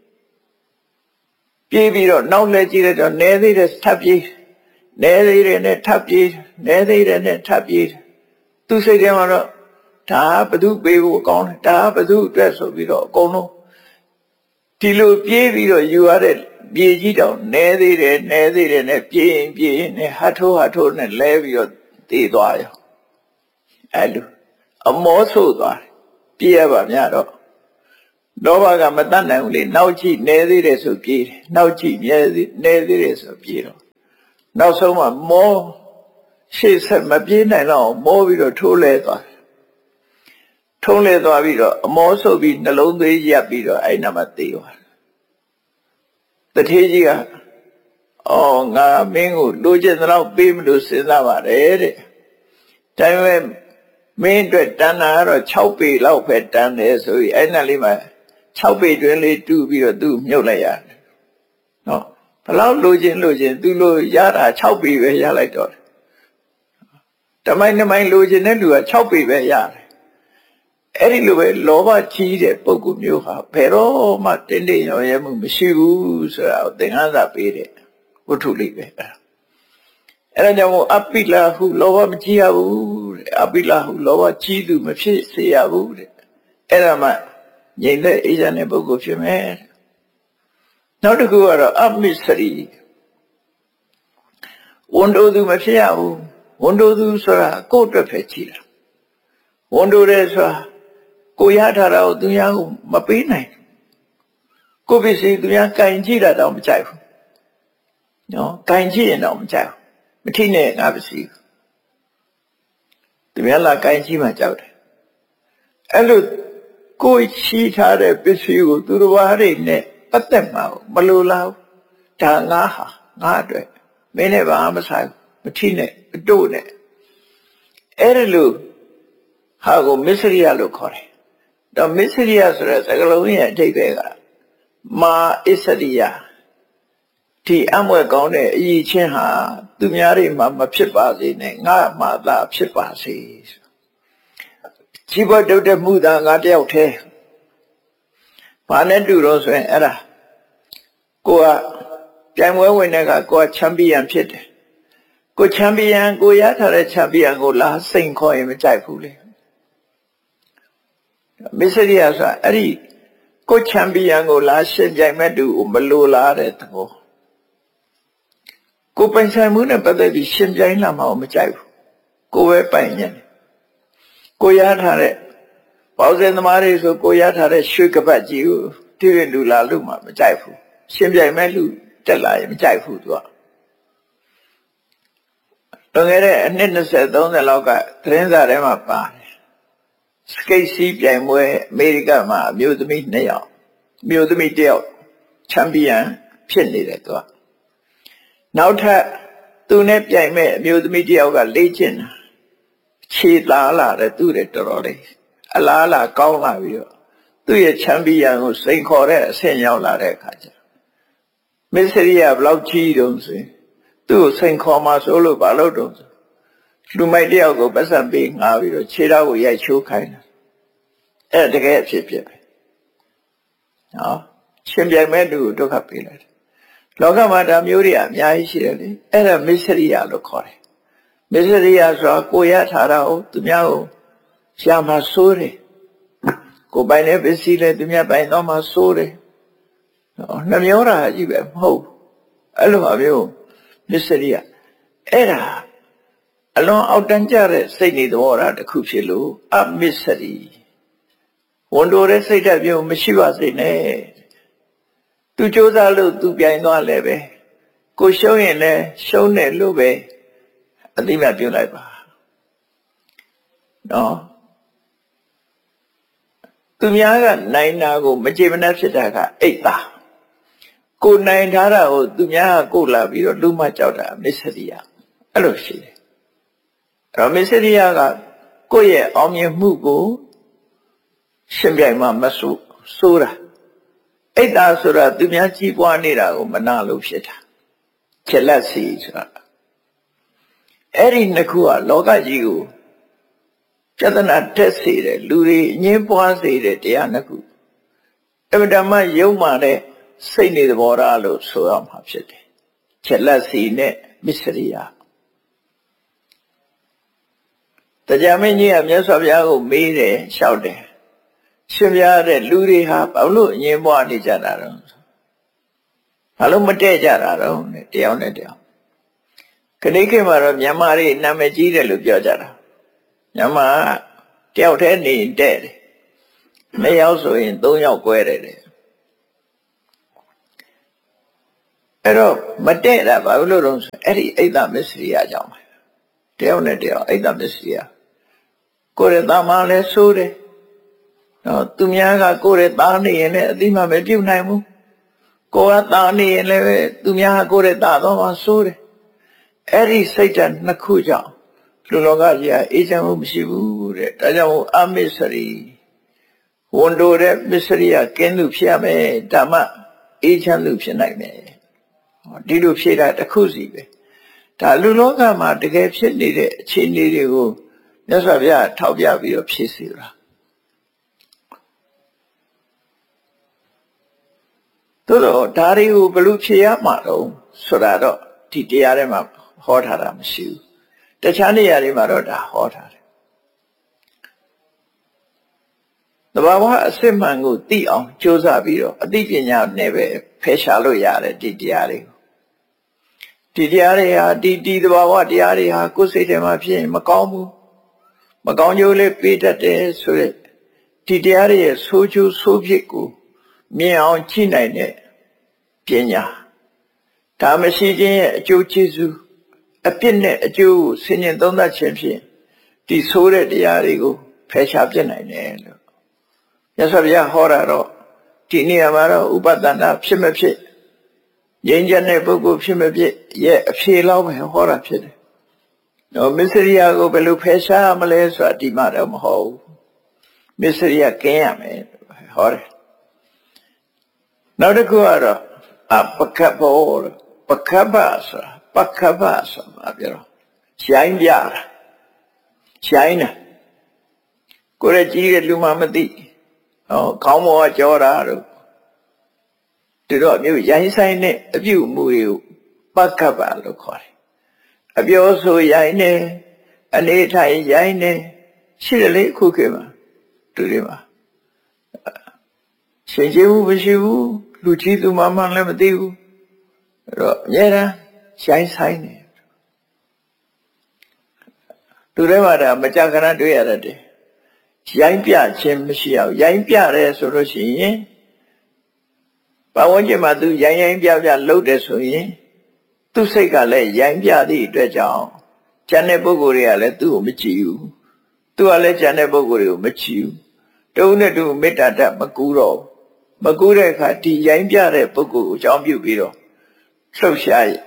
ပြေးပြီးတော့နောက်လဲကြည့်လိုက်တော့နဲသေးတယ်ထပ်ပြေးနဲသေးတယ်နဲ့ထပ်ပြေးနဲသေးတယ်နဲ့ထပ်ပြေးသူစိတ်ထဲမှာတော့ဒါဘသူပေးဖို့ကောင်းတယ်ဒါဘသူအတွက်ဆိုပြီးတော့အကုန်လုံးဒီလိုပြေးပြီးတော့ယူရတဲ့ပြေးကြီးတောင်နဲသေးတယ်နဲသေးတယ်နဲ့ပြေးရင်ပြေးရင်နဲ့ဟတ်ထိုးဟတ်ထိုးနဲ့လဲပြီးတော့တည်သွားရောအဲ့လိုအမောဆိုးသွားပြေးရပါများတော့လောဘကမတတ်နိုင်ဘူးလေနောက်ကြည့်နေသေးတယ်ဆိုပြေးတယ်နောက်ကြည့်မြဲသေးနေသေးတယ်ဆိုပြေးတော့နောက်ဆုံးမှမောရှေ့ဆက်မပြေးနိုင်တော့မောပြီးတော့ထိုးလဲသွားတယ်ထုံးလဲသွားပြီးတော့အမောဆုပ်ပြီးနှလုံးသွေးရပ်ပြီးတော့အဲ့နာမှာသေသွားတယ်တထေးကြီးကအော်ငါမင်းကိုလိုချင်သလောက်ပေးမလို့စဉ်းစားပါတယ်တဲ့ဒါပေမဲ့မင်းအတွက်တန်တာကတော့၆ပေလောက်ပဲတန်တယ်ဆိုပြီးအဲ့နာလေးမှာ၆ပေတွင်းလေးတူးပြီးတော့သူ့မြုပ်လိုက်ရတယ်နော်ဘလောက်လိုချင်လိုချင်သူလိုရတာ၆ပေပဲရလိုက်တော့တမိုင်းတမိုင်းလိုချင်တဲ့လူက၆ပေပဲရတယ်အဲ့ဒီလိုပဲလောဘကြီးတဲ့ပုဂ္ဂိုလ်မျိုးဟာဘယ်တော့မှတင်းတင်းရောရဲမှုမရှိဘူးဆိုတာကိုသင်္ခန်းစာပေးတဲ့ဝတ္ထုလေးပဲအဲ့ဒါကြောင့်မို့အပိလာဟုလောဘမကြီးရဘူးတဲ့အပိလာဟုလောဘကြီးသူမဖြစ်စေရဘူးတဲ့အဲ့ဒါမှငြိမ်သက်အေးချမ်းတဲ့ပုဂ္ဂိုလ်ဖြစ်မယ်နောက်တစ်ခုကတော့အမိစရိဝန်တိုသူမဖြစ်ရဘူးဝန်တိုသူဆိုတာကိုယ့်အတွက်ပဲကြည့်တာဝန်တိုတယ်ဆိုတာကိုရထားတာကိုသူများကိုမပေးနိုင်ကိုပစ္စည်းသူများကင်ကြည့်တာတော့မကြိုက်ဘူးနော်ကင်ကြည့်ရင်တော့မကြိုက်ဘူးမထိနဲ့ငါပစ္စည်းသူများလာကင်ကြည့်မှကြောက်တယ်အဲ့လိုကိုရှိထားတဲ့ပစ္စည်းကိုသူတော်ဘာတွေနဲ့ပတ်သက်မှာမလိုလားဒါငါဟာငါအတွက်မင်းနဲ့ဘာမှမဆိုင်မထိနဲ့အတို့နဲ့အဲ့ဒါလို့ဟာကိုမစ္စရိယလို့ခေါ်တယ်တော့မစ္စရိယဆိုတဲ့စကားလုံးရဲ့အဓိပ္ပာယ်ကမာအစ္စရိယဒီအမွဲကောင်းတဲ့အရေးချင်းဟာသူများတွေမှာမဖြစ်ပါစေနဲ့ငါမှသာဖြစ်ပါစေជីវတုတ်တဲ့မှုသာငါတယောက်တည်းဘာနဲ့တူတော့ဆိုရင်အဲ့ဒါကိုကပြိုင်ပွဲဝင်တဲ့ကကိုကချန်ပီယံဖြစ်တယ်ကိုချန်ပီယံကိုရထားတဲ့ချန်ပီယံကိုလာစိန်ခေါ်ရင်မကြိုက်ဘူးလေမစ္စရိယဆိုတာအဲ့ဒီကိုချန်ပီယံကိုလာရှင်ပြိုင်မဲ့သူကိုမလိုလားတဲ့သဘောကိုပိုင်ဆိုင်မှုနဲ့ပတ်သက်ပြီးရှင်ပြိုင်လာမှမကြိုက်ဘူးကိုပဲပိုင်ညံ့ကိုရထားတဲ့ပေါစင်သမားတွေဆိုကိုရထားတဲ့ရွှေကပတ်ကြီးကိုတည်ရလူလာလို့မှမကြိုက်ဘူးရှင်ပြိုင်မဲ့လူတက်လာရင်မကြိုက်ဘူးသူကလွန်ခဲ့တဲ့အနှစ်၂၀ ၃၀လောက်ကသတင်းစာထဲမှာပါတယ်စကိတ်စီးပြိုင်ပွဲအမေရိကမှာအမျိုးသမီးနှစ်ယောက်အမျိုးသမီးတစ်ယောက်ချန်ပီယံဖြစ်နေတယ်သူကနောက်ထပ်သူနဲ့ပြိုင်မဲ့အမျိုးသမီးတစ်ယောက်ကလေ့ကျင့်တာခြေသားလာတယ်သူ့ရဲ့တော်တော်လေးအလားအလာကောင်းလာပြီးတော့သူ့ရဲ့ချန်ပီယံကိုစိန်ခေါ်တဲ့အဆင့်ရောက်လာတဲ့အခါကျမစ္စရိယဘလောက်ကြီးတုံးဆိုရင်သူ့ကိုစိန်ခေါ်မှဆိုလို့ဘာလို့တုံးဆိုလူမိုက်တယောက်ကိုပတ်စံပေးငါပြီးတော့ခြေထောက်ကိုရိုက်ချိုးခိုင်းတယ်အဲ့တကယ်အဖြစ်ဖြစ်ပဲနော်ရှင်ပြိုင်မဲ့သူကိုဒုက္ခပေးလိုက်တယ်လောကမှာဒါမျိုးတွေအများကြီးရှိတယ်လေအဲ့ဒါမစ္စရိယလို့ခေါ်တယ်မစ္စရိယဆိုတာကိုရထားတာကိုသူများကိုရှာမှဆိုးတယ်ကိုပိုင်တဲ့ပစ္စည်းလဲသူများပိုင်တော့မှဆိုးတယ်နော်နှမျောတာကြီးပဲမဟုတ်အဲ့လိုအမျိုးမစ္စရိယအဲ့ဒါအလွန်အောက်တန်းကျတဲ့စိတ်နေသဘောထားတစ်ခုဖြစ်လို့အမစ္စရိဝန်တိုတဲ့စိတ်ဓာတ်မျိုးမရှိပါစေနဲ့သူစ조사လို့သူပြိုင်သွားလဲပဲကိုရှုံးရင်လည်းရှုံးတယ်လို့ပဲအသိမှပြုလိုက်ပါနော်သူများကနိုင်တာကိုမကြေမနက်ဖြစ်တာကအိတ်သားကိုနိုင်ထားတာကိုသူများကကိုလာပြီးတော့လူမကြောက်တာမစ္စရိယအဲ့လိုရှိတယ်အဲ့တော့မစ္စရိယကကိုယ့်ရဲ့အောင်မြင်မှုကိုရှင်ပြိုင်မှမဆိုးဆိုးတာအိတ်သားဆိုတာသူများကြီးပွားနေတာကိုမနာလို့ဖြစ်တာချက်လက်စီဆိုတာအဲ့ဒီနှစ်ခုကလောကကြီးကိုပြဿနာတက်စေတယ်လူတွေအငြင်းပွားစေတယ်တရားနှစ်ခုအမှန်တမ်းယုံမှတဲ့စိတ်နေသဘောထားလို့ဆိုရမှာဖြစ်တယ်ချက်လက်စီနဲ့မစ္စရိယတရားမင်းကြီးကမြတ်စွာဘုရားကိုမေးတယ်လျှောက်တယ်ရှင်ပြတဲ့လူတွေဟာဘာလို့အငြင်းပွားနေကြတာတော့ဘာလို့မတည့်ကြတာတော့တယောက်နဲ့တယောက်ခဏခေတ်မှာတော့မြန်မာတွေနာမည်ကြီးတယ်လို့ပြောကြတာမြန်မာတယောက်တည်းနေတဲ့တယ်နှစ်ယောက်ဆိုရင်သုံးယောက်꿰တယ်တဲ့အဲ့တော့မတည့်တာဘာလို့တော့အဲ့ဒီအိတ်သမစ္စရိယကြောင့်တယောက်နဲ့တယောက်အိတ်သမစ္စရိယကိုယ်ရဲ့တာမန်လဲဆိုးတယ်နော်သူများကကိုယ်ရဲ့သားနေရင်လည်းအတိမမပြုတ်နိုင်ဘူးကိုယ်ကသားနေရင်လည်းသူများကကိုယ်ရဲ့သားတော့မှဆိုးတယ်အဲ့ဒီစိတ်ဓာတ်နှစ်ခုကြောင့်လူလောကကြီးကအေးချမ်းမှုမရှိဘူးတဲ့ဒါကြောင့်အမစ္စရိဝန်တိုတဲ့မစ္စရိယကင်းသူဖြစ်ရမယ်ဓမ္မအေးချမ်းသူဖြစ်နိုင်မယ်ဒီလိုဖြေတာတစ်ခုစီပဲဒါလူလောကမှာတကယ်ဖြစ်နေတဲ့အခြေအနေတွေကိုမြတ်စွာဘုရားထောက်ပြပြီးတော့ဖြေစီတာတို့တော့ဒါတွေကိုဘယ်လိုဖြေရမှာတော့ဆိုတာတော့ဒီတရားထဲမှာဟောထားတာမရှိဘူးတခြားနေရာတွေမှာတော့ဒါဟောထားတယ်သဘာဝအစစ်မှန်ကိုသိအောင်ကြိုးစားပြီးတော့အသိပညာနဲ့ပဲဖယ်ရှားလို့ရတယ်ဒီတရားတွေကိုဒီတရားတွေဟာဒီဒီသဘာဝတရားတွေဟာကိုယ်စိတ်ထဲမှာဖြစ်ရင်မကောင်းဘူးမကောင်းကျိုးလေးပေးတတ်တယ်ဆိုရက်ဒီတရားတွေရဲ့ဆိုးကျိုးဆိုးဖြစ်ကိုမြင်အောင်ကြည့်နိုင်တဲ့ပညာဒါမရှိခြင်းရဲ့အကျိုးကျေးဇူးအပြစ်နဲ့အကျိုးကိုဆင်ញင်သုံးသပ်ခြင်းဖြင့်ဒီဆိုးတဲ့တရားတွေကိုဖယ်ရှားပြနိုင်တယ်လို့မြတ်စွာဘုရားဟောတာတော့ဒီနေရာမှာတော့ဥပဒနာဖြစ်မဖြစ်ငြိမ်းချမ်းတဲ့ပုဂ္ဂိုလ်ဖြစ်မဖြစ်ရဲ့အဖြေလောက်ပဲဟောတာဖြစ်တယ်။တော့မစ္စရိယကိုဘယ်လိုဖယ်ရှားမလဲဆိုတာဒီမှာတော့မဟုတ်ဘူး။မစ္စရိယကင်းရမယ်ဟောတယ်။နောက်တစ်ခုကတော့အပကပ္ပောပကပ္ပဆိုတာပကပ္ပဆိုတာပြောတော့ရှိုင်းပြတာရှိုင်းတာကိုယ်ရကြီးတဲ့လူမှမသိဟောခေါင်းပေါ်ကကြောတာတို့ဒီတော့မျိုးရိုင်းဆိုင်တဲ့အပြုအမူတွေကိုပကပ္ပလို့ခေါ်တယ်အပြောဆိုရိုင်းနေအနေထိုင်ရိုင်းနေရှိတယ်လေခုခေတ်မှာသူတွေမှာရှင်ကျေးမှုမရှိဘူးလူကြီးသူမမှလည်းမသိဘူးအဲ့တော့အများအားရိုင်းဆိုင်နေသူတွေမှာဒါမကြခဏတွေ့ရတဲ့ရိုင်းပြခြင်းမရှိအောင်ရိုင်းပြတယ်ဆိုလို့ရှိရင်ပတ်ဝန်းကျင်မှာသူရိုင်းရိုင်းပြပြလှုပ်တယ်ဆိုရင်သူ့စိတ်ကလည်းရိုင်းပြသည့်အတွက်ကြောင့်ကျန်တဲ့ပုဂ္ဂိုလ်တွေကလည်းသူ့ကိုမကြည့်ဘူးသူကလည်းကျန်တဲ့ပုဂ္ဂိုလ်တွေကိုမကြည့်ဘူးတုံးနဲ့တူမေတ္တာတတ်မကူတော့မကူတဲ့အခါဒီရိုင်းပြတဲ့ပုဂ္ဂိုလ်ကိုအကြောင်းပြုပြီးတော့လှုပ်ရှားရ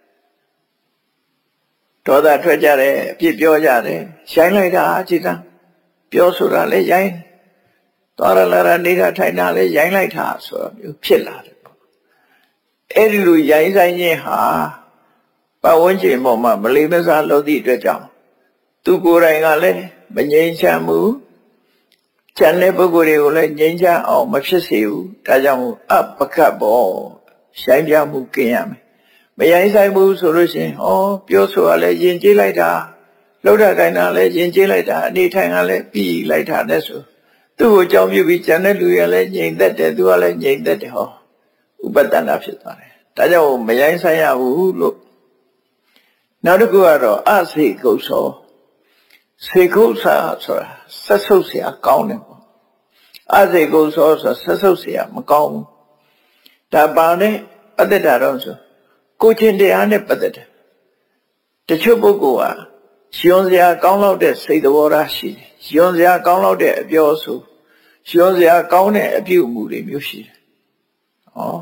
ဒေါသထွက်ကြတယ်အပြစ်ပြောကြတယ်ရိုင်းလိုက်တာအကြည့်တာပြောဆိုတာလည်းရိုင်းသွားရလာရနေတာထိုင်တာလည်းရိုင်းလိုက်တာဆိုတော့မျိုးဖြစ်လာတယ်ပေါ့အဲ့ဒီလိုရိုင်းဆိုင်ခြင်းဟာပတ်ဝန်းကျင်ပေါ်မှာမလေးမစားလုပ်သည့်အတွက်ကြောင့်သူကိုယ်တိုင်ကလည်းမငြိမ်းချမ်းဘူးကျန်တဲ့ပုဂ္ဂိုလ်တွေကိုလည်းငြိမ်းချမ်းအောင်မဖြစ်စေဘူးဒါကြောင့်အပကတ်ပေါ်ရိုင်းပြမှုกินရမယ်မရိုင်းဆိုင်ဘူးဆိုလို့ရှိရင်ဟောပြောဆိုရလဲယဉ်ကျေးလိုက်တာလှုပ်တာကိုင်းတာလဲယဉ်ကျေးလိုက်တာအနေထိုင်ကလည်းပြီးလိုက်တာနဲ့ဆိုသူ့ကိုကြောင်းပြပြီးကျန်တဲ့လူရလည်းငြိမ်သက်တယ်သူကလည်းငြိမ်သက်တယ်ဟောဥပဒနာဖြစ်သွားတယ်ဒါကြောင့်မရိုင်းဆိုင်ရဘူးလို့နောက်တစ်ခုကတော့အစေကုတ်သောစေကုတ်စာဆိုတာဆက်ဆုပ်เสียကောင်းတယ်ပေါ့အစေကုတ်သောဆိုဆက်ဆုပ်เสียမကောင်းဘူးဒါပါနဲ့ပတ်သက်တာတော့ဆိုကိုချင်းတရားနဲ့ပတ်သက်တယ်တချို့ပုဂ္ဂိုလ်ဟာရှင်စရာကောင်းလောက်တဲ့စိတ်သဘောထားရှိတယ်ရှင်စရာကောင်းလောက်တဲ့အပြောဆိုရှင်စရာကောင်းတဲ့အပြုအမူတွေမျိုးရှိတယ်ဟော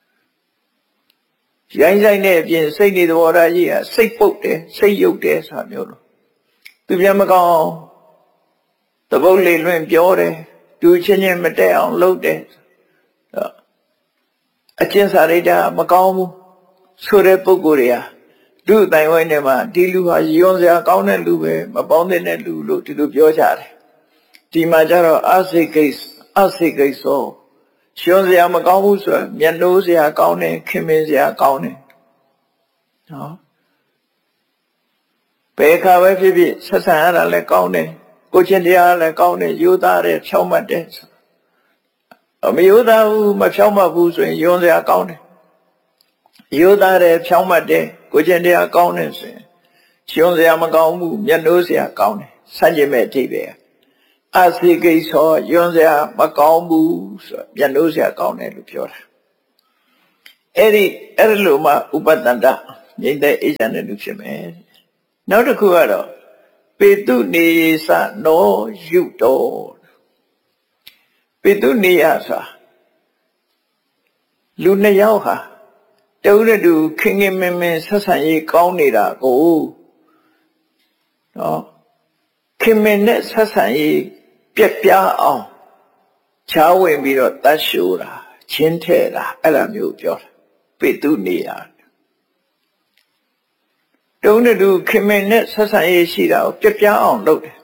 ရိုင်းဆိုင်တဲ့အပြင်စိတ်နေသဘောထားကြီးဟာစိတ်ပုတ်တယ်စိတ်ယုတ်တယ်ဆိုတာမျိုးလို့သူပြန်မကောင်းသဘုတ်လေးလွင်ပြောတယ်သူချင်းချင်းမတက်အောင်လုပ်တယ်အကျင့်စာရိတ္တမကောင်းဘူးဆိုတဲ့ပုဂ္ဂိုလ်တွေဟာလူအတိုင်းဝိုင်းထဲမှာဒီလူဟာယွန်းစရာကောင်းတဲ့လူပဲမပေါင်းတဲ့လူလို့ဒီလိုပြောကြတယ်ဒီမှာကျတော့အစိကိစ္စအစိကိစ္စယွန်းစရာမကောင်းဘူးဆိုရင်မျက်နှိုးစရာကောင်းတယ်ခင်မင်စရာကောင်းတယ်နော်ဘယ်ခါပဲဖြစ်ဖြစ်ဆက်ဆံရတာလည်းကောင်းတယ်ကိုချင်းတရားလည်းကောင်းတယ်ယူသားတယ်ဖြောင်းမှတ်တယ်အမယူသားဘူးမဖြောင်းမှတ်ဘူးဆိုရင်ယွန်းစရာကောင်းတယ်ယူသားတယ်ဖြောင်းမှတ်တယ်ကိုချင်းတရားကောင်းတယ်ဆိုရင်ယွန်းစရာမကောင်းဘူးမျက်နှိုးစရာကောင်းတယ်ဆန့်ကျင်မဲ့အဓိပ္ပာယ်အစိကိစ္စယွန်းစရာမကောင်းဘူးဆိုမျက်နှိုးစရာကောင်းတယ်လို့ပြောတာအဲ့ဒီအဲ့လိုမှဥပတန္တငြိမ့်တဲ့အေးချမ်းတဲ့လူဖြစ်မယ်နောက်တစ်ခုကတော့ပေတုနေသနောယုတောပေတုနေယဆိုလူနှစ်ယောက်ဟာတူနဲ့တူခင်ခင်မင်မင်ဆက်ဆံရေးကောင်းနေတာကိုနော်ခင်မင်နဲ့ဆက်ဆံရေးပြက်ပြားအောင်ချားဝင်ပြီးတော့တတ်ရှိုးတာချင်းထဲတာအဲ့လိုမျိုးပြောတာပေတုနေယတုံးတူခင်မင်နဲ့ဆက်ဆံရေးရှိတာကိုပြပြအောင်လုပ်တယ်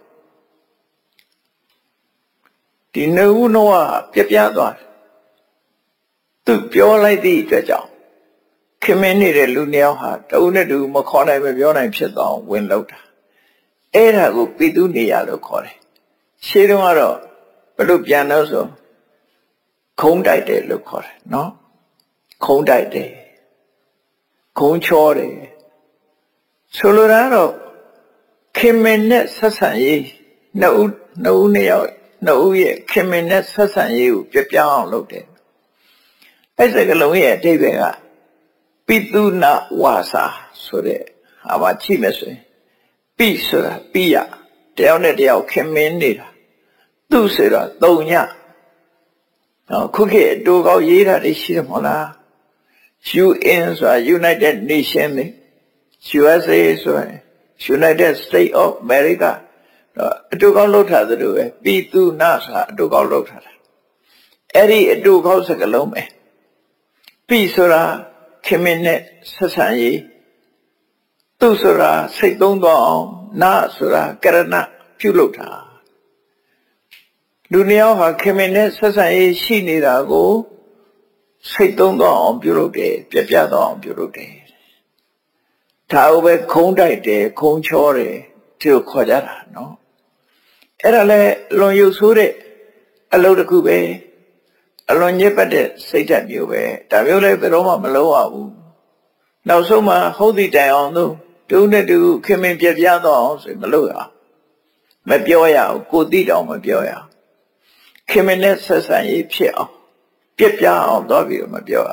ဒီနှုတ်နှောကပြပြသွားတယ်သူပြောလိုက်သည့်အတွက်ကြောင့်ခင်မင်နေတဲ့လူနှစ်ယောက်ဟာတုံးတူမခေါ်နိုင်မပြောနိုင်ဖြစ်သွားအောင်ဝင်လုပ်တာအဲ့ဒါကိုပိတုနေရလို့ခေါ်တယ်ရှင်းတော့ကတော့ဘယ်လိုပြန်လို့ဆိုခုံးတိုက်တယ်လို့ခေါ်တယ်နော်ခုံးတိုက်တယ်ခုံးချောတယ်ဆိုလိုတာတော့ခင်မင်နဲ့ဆက်ဆံရေးနှစ်ဦးနှစ်ဦးနှစ်ယောက်နှစ်ဦးရဲ့ခင်မင်နဲ့ဆက်ဆံရေးကိုပြပြအောင်လုပ်တယ်အဲ့စကလုံးရဲ့အဓိပ္ပာယ်ကပိတုနာဝါစာဆိုတဲ့ဟာမှာကြည့်မယ်ဆိုရင်ပိဆိုတာပိယတယောက်နဲ့တယောက်ခင်မင်နေတာသူဆိုတာတုံညနော်ခုခေတ်အတူကောက်ရေးတာတွေရှိတယ်မဟုတ်လား ယူ အင် ဆိုတာ United Nations လေယူ အက်စ် အေ ဆိုရင် United States of America အတူကောက်လောက်ထားသလိုပဲပိတုနာဆိုတာအတူကောက်လောက်ထားတာအဲ့ဒီအတူကောက်စကားလုံးပဲပိဆိုတာခင်မင်နဲ့ဆက်ဆံရေးသူဆိုတာစိတ်သုံးသွားအောင်နာဆိုတာကရဏပြုလုပ်တာလူနှစ်ယောက်ဟာခင်မင်နဲ့ဆက်ဆံရေးရှိနေတာကိုစိတ်သုံးသွားအောင်ပြုလုပ်တယ်ပြပြသွားအောင်ပြုလုပ်တယ်ဒါကိုပဲခုံးတိုက်တယ်ခုံးချောတယ်ဒီလိုခေါ်ကြတာနော်အဲ့ဒါလဲလွန်ရုပ်ဆိုးတဲ့အလုပ်တစ်ခုပဲအအလွန်ညစ်ပတ်တဲ့စိတ်ဓာတ်မျိုးပဲဒါမျိုးလည်းဘယ်တော့မှမလုပ်ရဘူးနောက်ဆုံးမှဟုတ်သည့်တိုင်အောင်လို့တူနဲ့တူခင်မင်ပြပြတော့အောင်ဆိုမလုပ်ရမပြောရဘူးကိုသိတောင်မပြောရခင်မင်နဲ့ဆက်ဆံရေးဖြစ်အောင်ပြပြအောင်တော့ပြီးတော့မပြောရ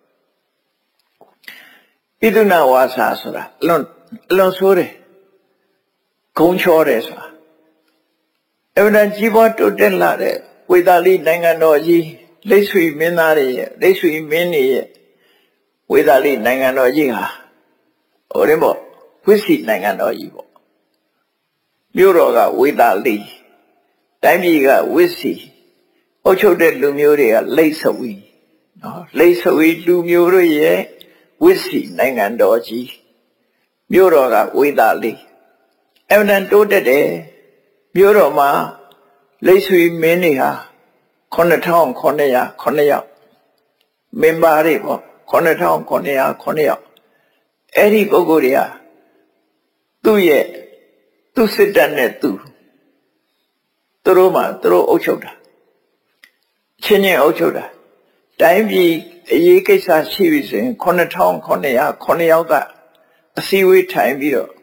ပိသုနာဝါစာဆိုတာအလွန်အလွန်ဆိုးတယ်ဂုံချောတယ်ဆိုတာအမှန်တန်ကြီးပွားတိုးတက်လာတဲ့ဝေသာလိနိုင်ငံတော်ကြီးလိတ်ဆွေမင်းသားတွေရဲ့လိတ်ဆွေမင်းတွေရဲ့ဝေသာလိနိုင်ငံတော်ကြီးဟာဟိုရင်ပေါ့ဝိစီနိုင်ငံတော်ကြီးပေါ့မြို့တော်ကဝေသာလိတိုင်းပြည်ကဝိစီအုပ်ချုပ်တဲ့လူမျိုးတွေကလိတ်ဆွေနော်လိတ်ဆွေလူမျိုးတို့ရဲ့ဝိစီနိုင်ငံတော်ကြီးမြို့တော်ကဝေသာလိအမှန်တန်တိုးတက်တယ်မြို့တော်မှာလိတ်ဆွေမင်းတွေဟာခုနှစ်ထောင်ခုနှစ်ရာခုနှစ်ယောက်မင်းပါတွေပေါ့ခုနှစ်ထောင်ခုနှစ်ရာခုနှစ်ယောက်အဲ့ဒီပုဂ္ဂိုလ်တွေကသူ့ရဲ့သူ့စစ်တပ်နဲ့သူသူတို့မှသူတို့အုပ်ချုပ်တာချင်းချင်းအုပ်ချုပ်တာတိုင်းပြည်အရေးကိစ္စရှိပြီဆိုရင်ခုနှစ်ထောင်ခုနှစ်ရာခုနှစ်ယောက်ကအစည်းအဝေးထိုင်ပြီးတော့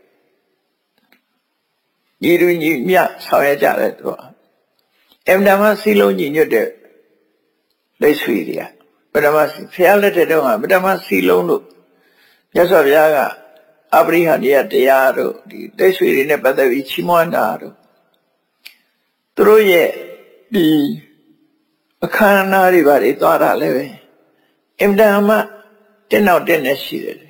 ညီလူညီမြဆောင်ရကြတယ်သူကအမှန်တမ်းစီလုံးညီညွတ်တဲ့လိတ်ဆွေတွေကပထမစီဖျားလက်တဲ့တော့ကပထမစီလုံးလို့မြတ်စွာဘုရားကအပရိဟဏိယတရားတို့ဒီလိတ်ဆွေတွေနဲ့ပတ်သက်ပြီးချီးမွမ်းတာတို့သူတို့ရဲ့ဒီအခမ်းအနားတွေပါတွေသွားတာလည်းပဲအမှန်တမ်းတက်နောက်တက်နေရှိတယ်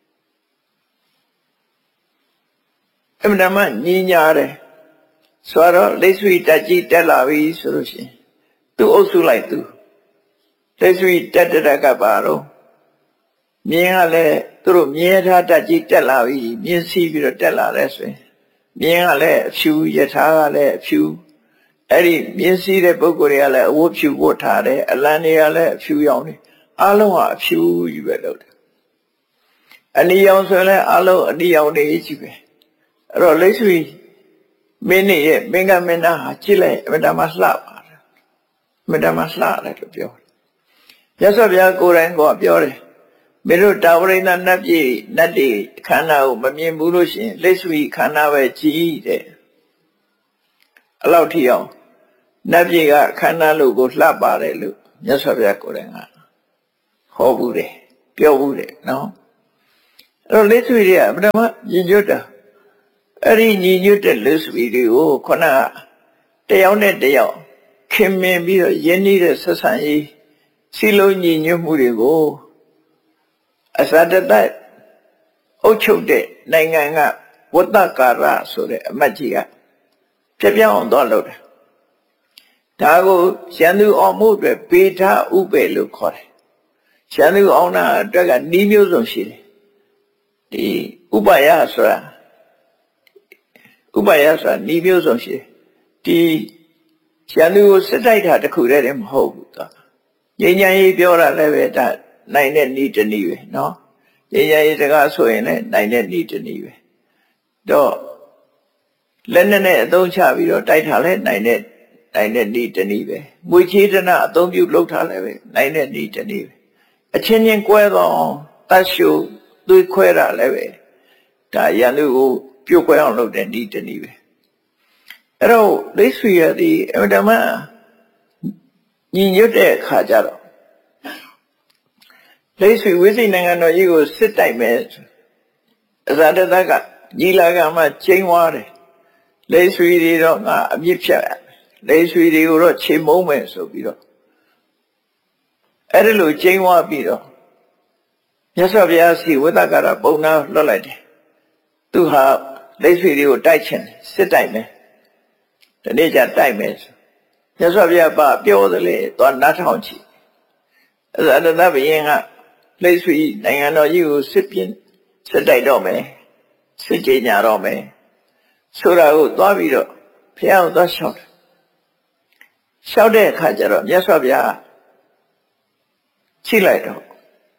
အမှန်တမ်းညီညာတယ်ဆိုတော့လိတ်ဆွေတက်ကြီးတက်လာပြီဆိုလို့ရှိရင်သူ့အုပ်စုလိုက်သူလိတ်ဆွေတက်တက်ကပါတော့မြင်းကလည်းသူတို့မြင်းထားတက်ကြီးတက်လာပြီမြင်းစီးပြီးတော့တက်လာတယ်ဆိုရင်မြင်းကလည်းအဖြူယထာကလည်းအဖြူအဲ့ဒီမြင်းစီးတဲ့ပုဂ္ဂိုလ်တွေကလည်းအဝတ်ဖြူဝတ်ထားတယ်အလံတွေကလည်းအဖြူရောင်နေအားလုံးဟာအဖြူကြီးပဲလုပ်တယ်အနီရောင်ဆိုရင်လည်းအားလုံးအနီရောင်နေကြီးပဲအဲ့တော့လိတ်ဆွေမင်းရဲ့မင်းကမင်းသားဟာကြည့်လိုက်အမတမလှပါတယ်အမတမလှတယ်လို့ပြောတယ်ရသော်ဗျာကိုယ်တိုင်ကပြောတယ်မင်းတို့တာဝရိန္ဒနတ်ပြည်နတ်တွေခန္ဓာကိုမမြင်ဘူးလို့ရှိရင်လိတ်ဆွေခန္ဓာပဲကြည့်တယ်အလောက်ထိအောင်နတ်ပြည်ကခန္ဓာလို့ကိုလှပါတယ်လို့မြတ်စွာဘုရားကိုယ်တိုင်ကဟောဘူးတယ်ပြောဘူးတယ်နော်အဲ့တော့လိတ်ဆွေတွေကအမတမညင်ညွတ်တာအဲ့ဒီညီညွတ်တဲ့လိတ်ဆွေတွေကိုခုနကတယောက်နဲ့တယောက်ခင်မင်ပြီးတော့ယဉ်နေတဲ့ဆက်ဆံရေးစီလုံးညီညွတ်မှုတွေကိုအစတတအုပ်ချုပ်တဲ့နိုင်ငံကဝတ္တကာရဆိုတဲ့အမတ်ကြီးကပြပြအောင်တော့လုပ်တယ်ဒါကိုရန်သူအောင်မှုအတွက်ပေထဥပေလို့ခေါ်တယ်ရန်သူအောင်တာအတွက်ကနီးမျိုးစုံရှိတယ်ဒီဥပယဆိုတာဥပယဆိုတာနီးမျိုးစုံရှိတယ်ဒီရန်သူကိုစစ်တိုက်တာတခုတည်းတည်းမဟုတ်ဘူးသူငြိမ်းချမ်းရေးပြောတာလည်းပဲဒါနိုင်တဲ့နီးတနည်းပဲနော်ငြိမ်းချမ်းရေးစကားဆိုရင်လည်းနိုင်တဲ့နီးတနည်းပဲတော့လက်နဲ့နဲ့အသုံးချပြီးတော့တိုက်ထားလဲနိုင်တဲ့နိုင်တဲ့နီးတနည်းပဲငွေချေးတနာအသုံးပြုလုပ်ထားလဲပဲနိုင်တဲ့နီးတနည်းပဲအချင်းချင်းကွဲတော့တတ်ရှုသွေးခွဲတာလည်းပဲဒါရန်သူကိုပြုတ်ခွဲအောင်လုပ်တဲ့နီးတနည်းပဲအဲ့တော့လိတ်ဆွေရသည်အမှန်တမ်းညီညွတ်တဲ့အခါကျတော့လိတ်ဆွေဝိသိနိုင်ငံတော်ကြီးကိုစစ်တိုက်မယ်အဇာတတကညီလာခံမှာချိန်ဝါတယ်လိတ်ဆွေတွေတော့ငါအမြင့်ဖြတ်လိတ်ဆွေတွေကိုတော့ချိန်မုံမယ်ဆိုပြီးတော့အဲ့ဒီလိုချိန်ဝါပြီးတော့မြတ်စွာဘုရားစီဝိသကာရပုံနာလွတ်လိုက်တယ်သူဟာလိတ်ဆွေတွေကိုတိုက်ချင်စစ်တိုက်မယ်ဒီနေ့ကျတိုက်မယ်ဆိုမြတ်စွာဘုရားပါပြောသလေသွားနားထောင်ကြည့်အဇာတတဘုရင်ကလိတ်ဆွေနိုင်ငံတော်ကြီးကိုစစ်ပြင်းစစ်တိုက်တော့မယ်စစ်ကြေညာတော့မယ်ဆိုတာကိုသွားပြီးတော့ဘုရားကိုသွားလျှောက်တယ်လျှောက်တဲ့အခါကျတော့မြတ်စွာဘုရားကြည့်လိုက်တော့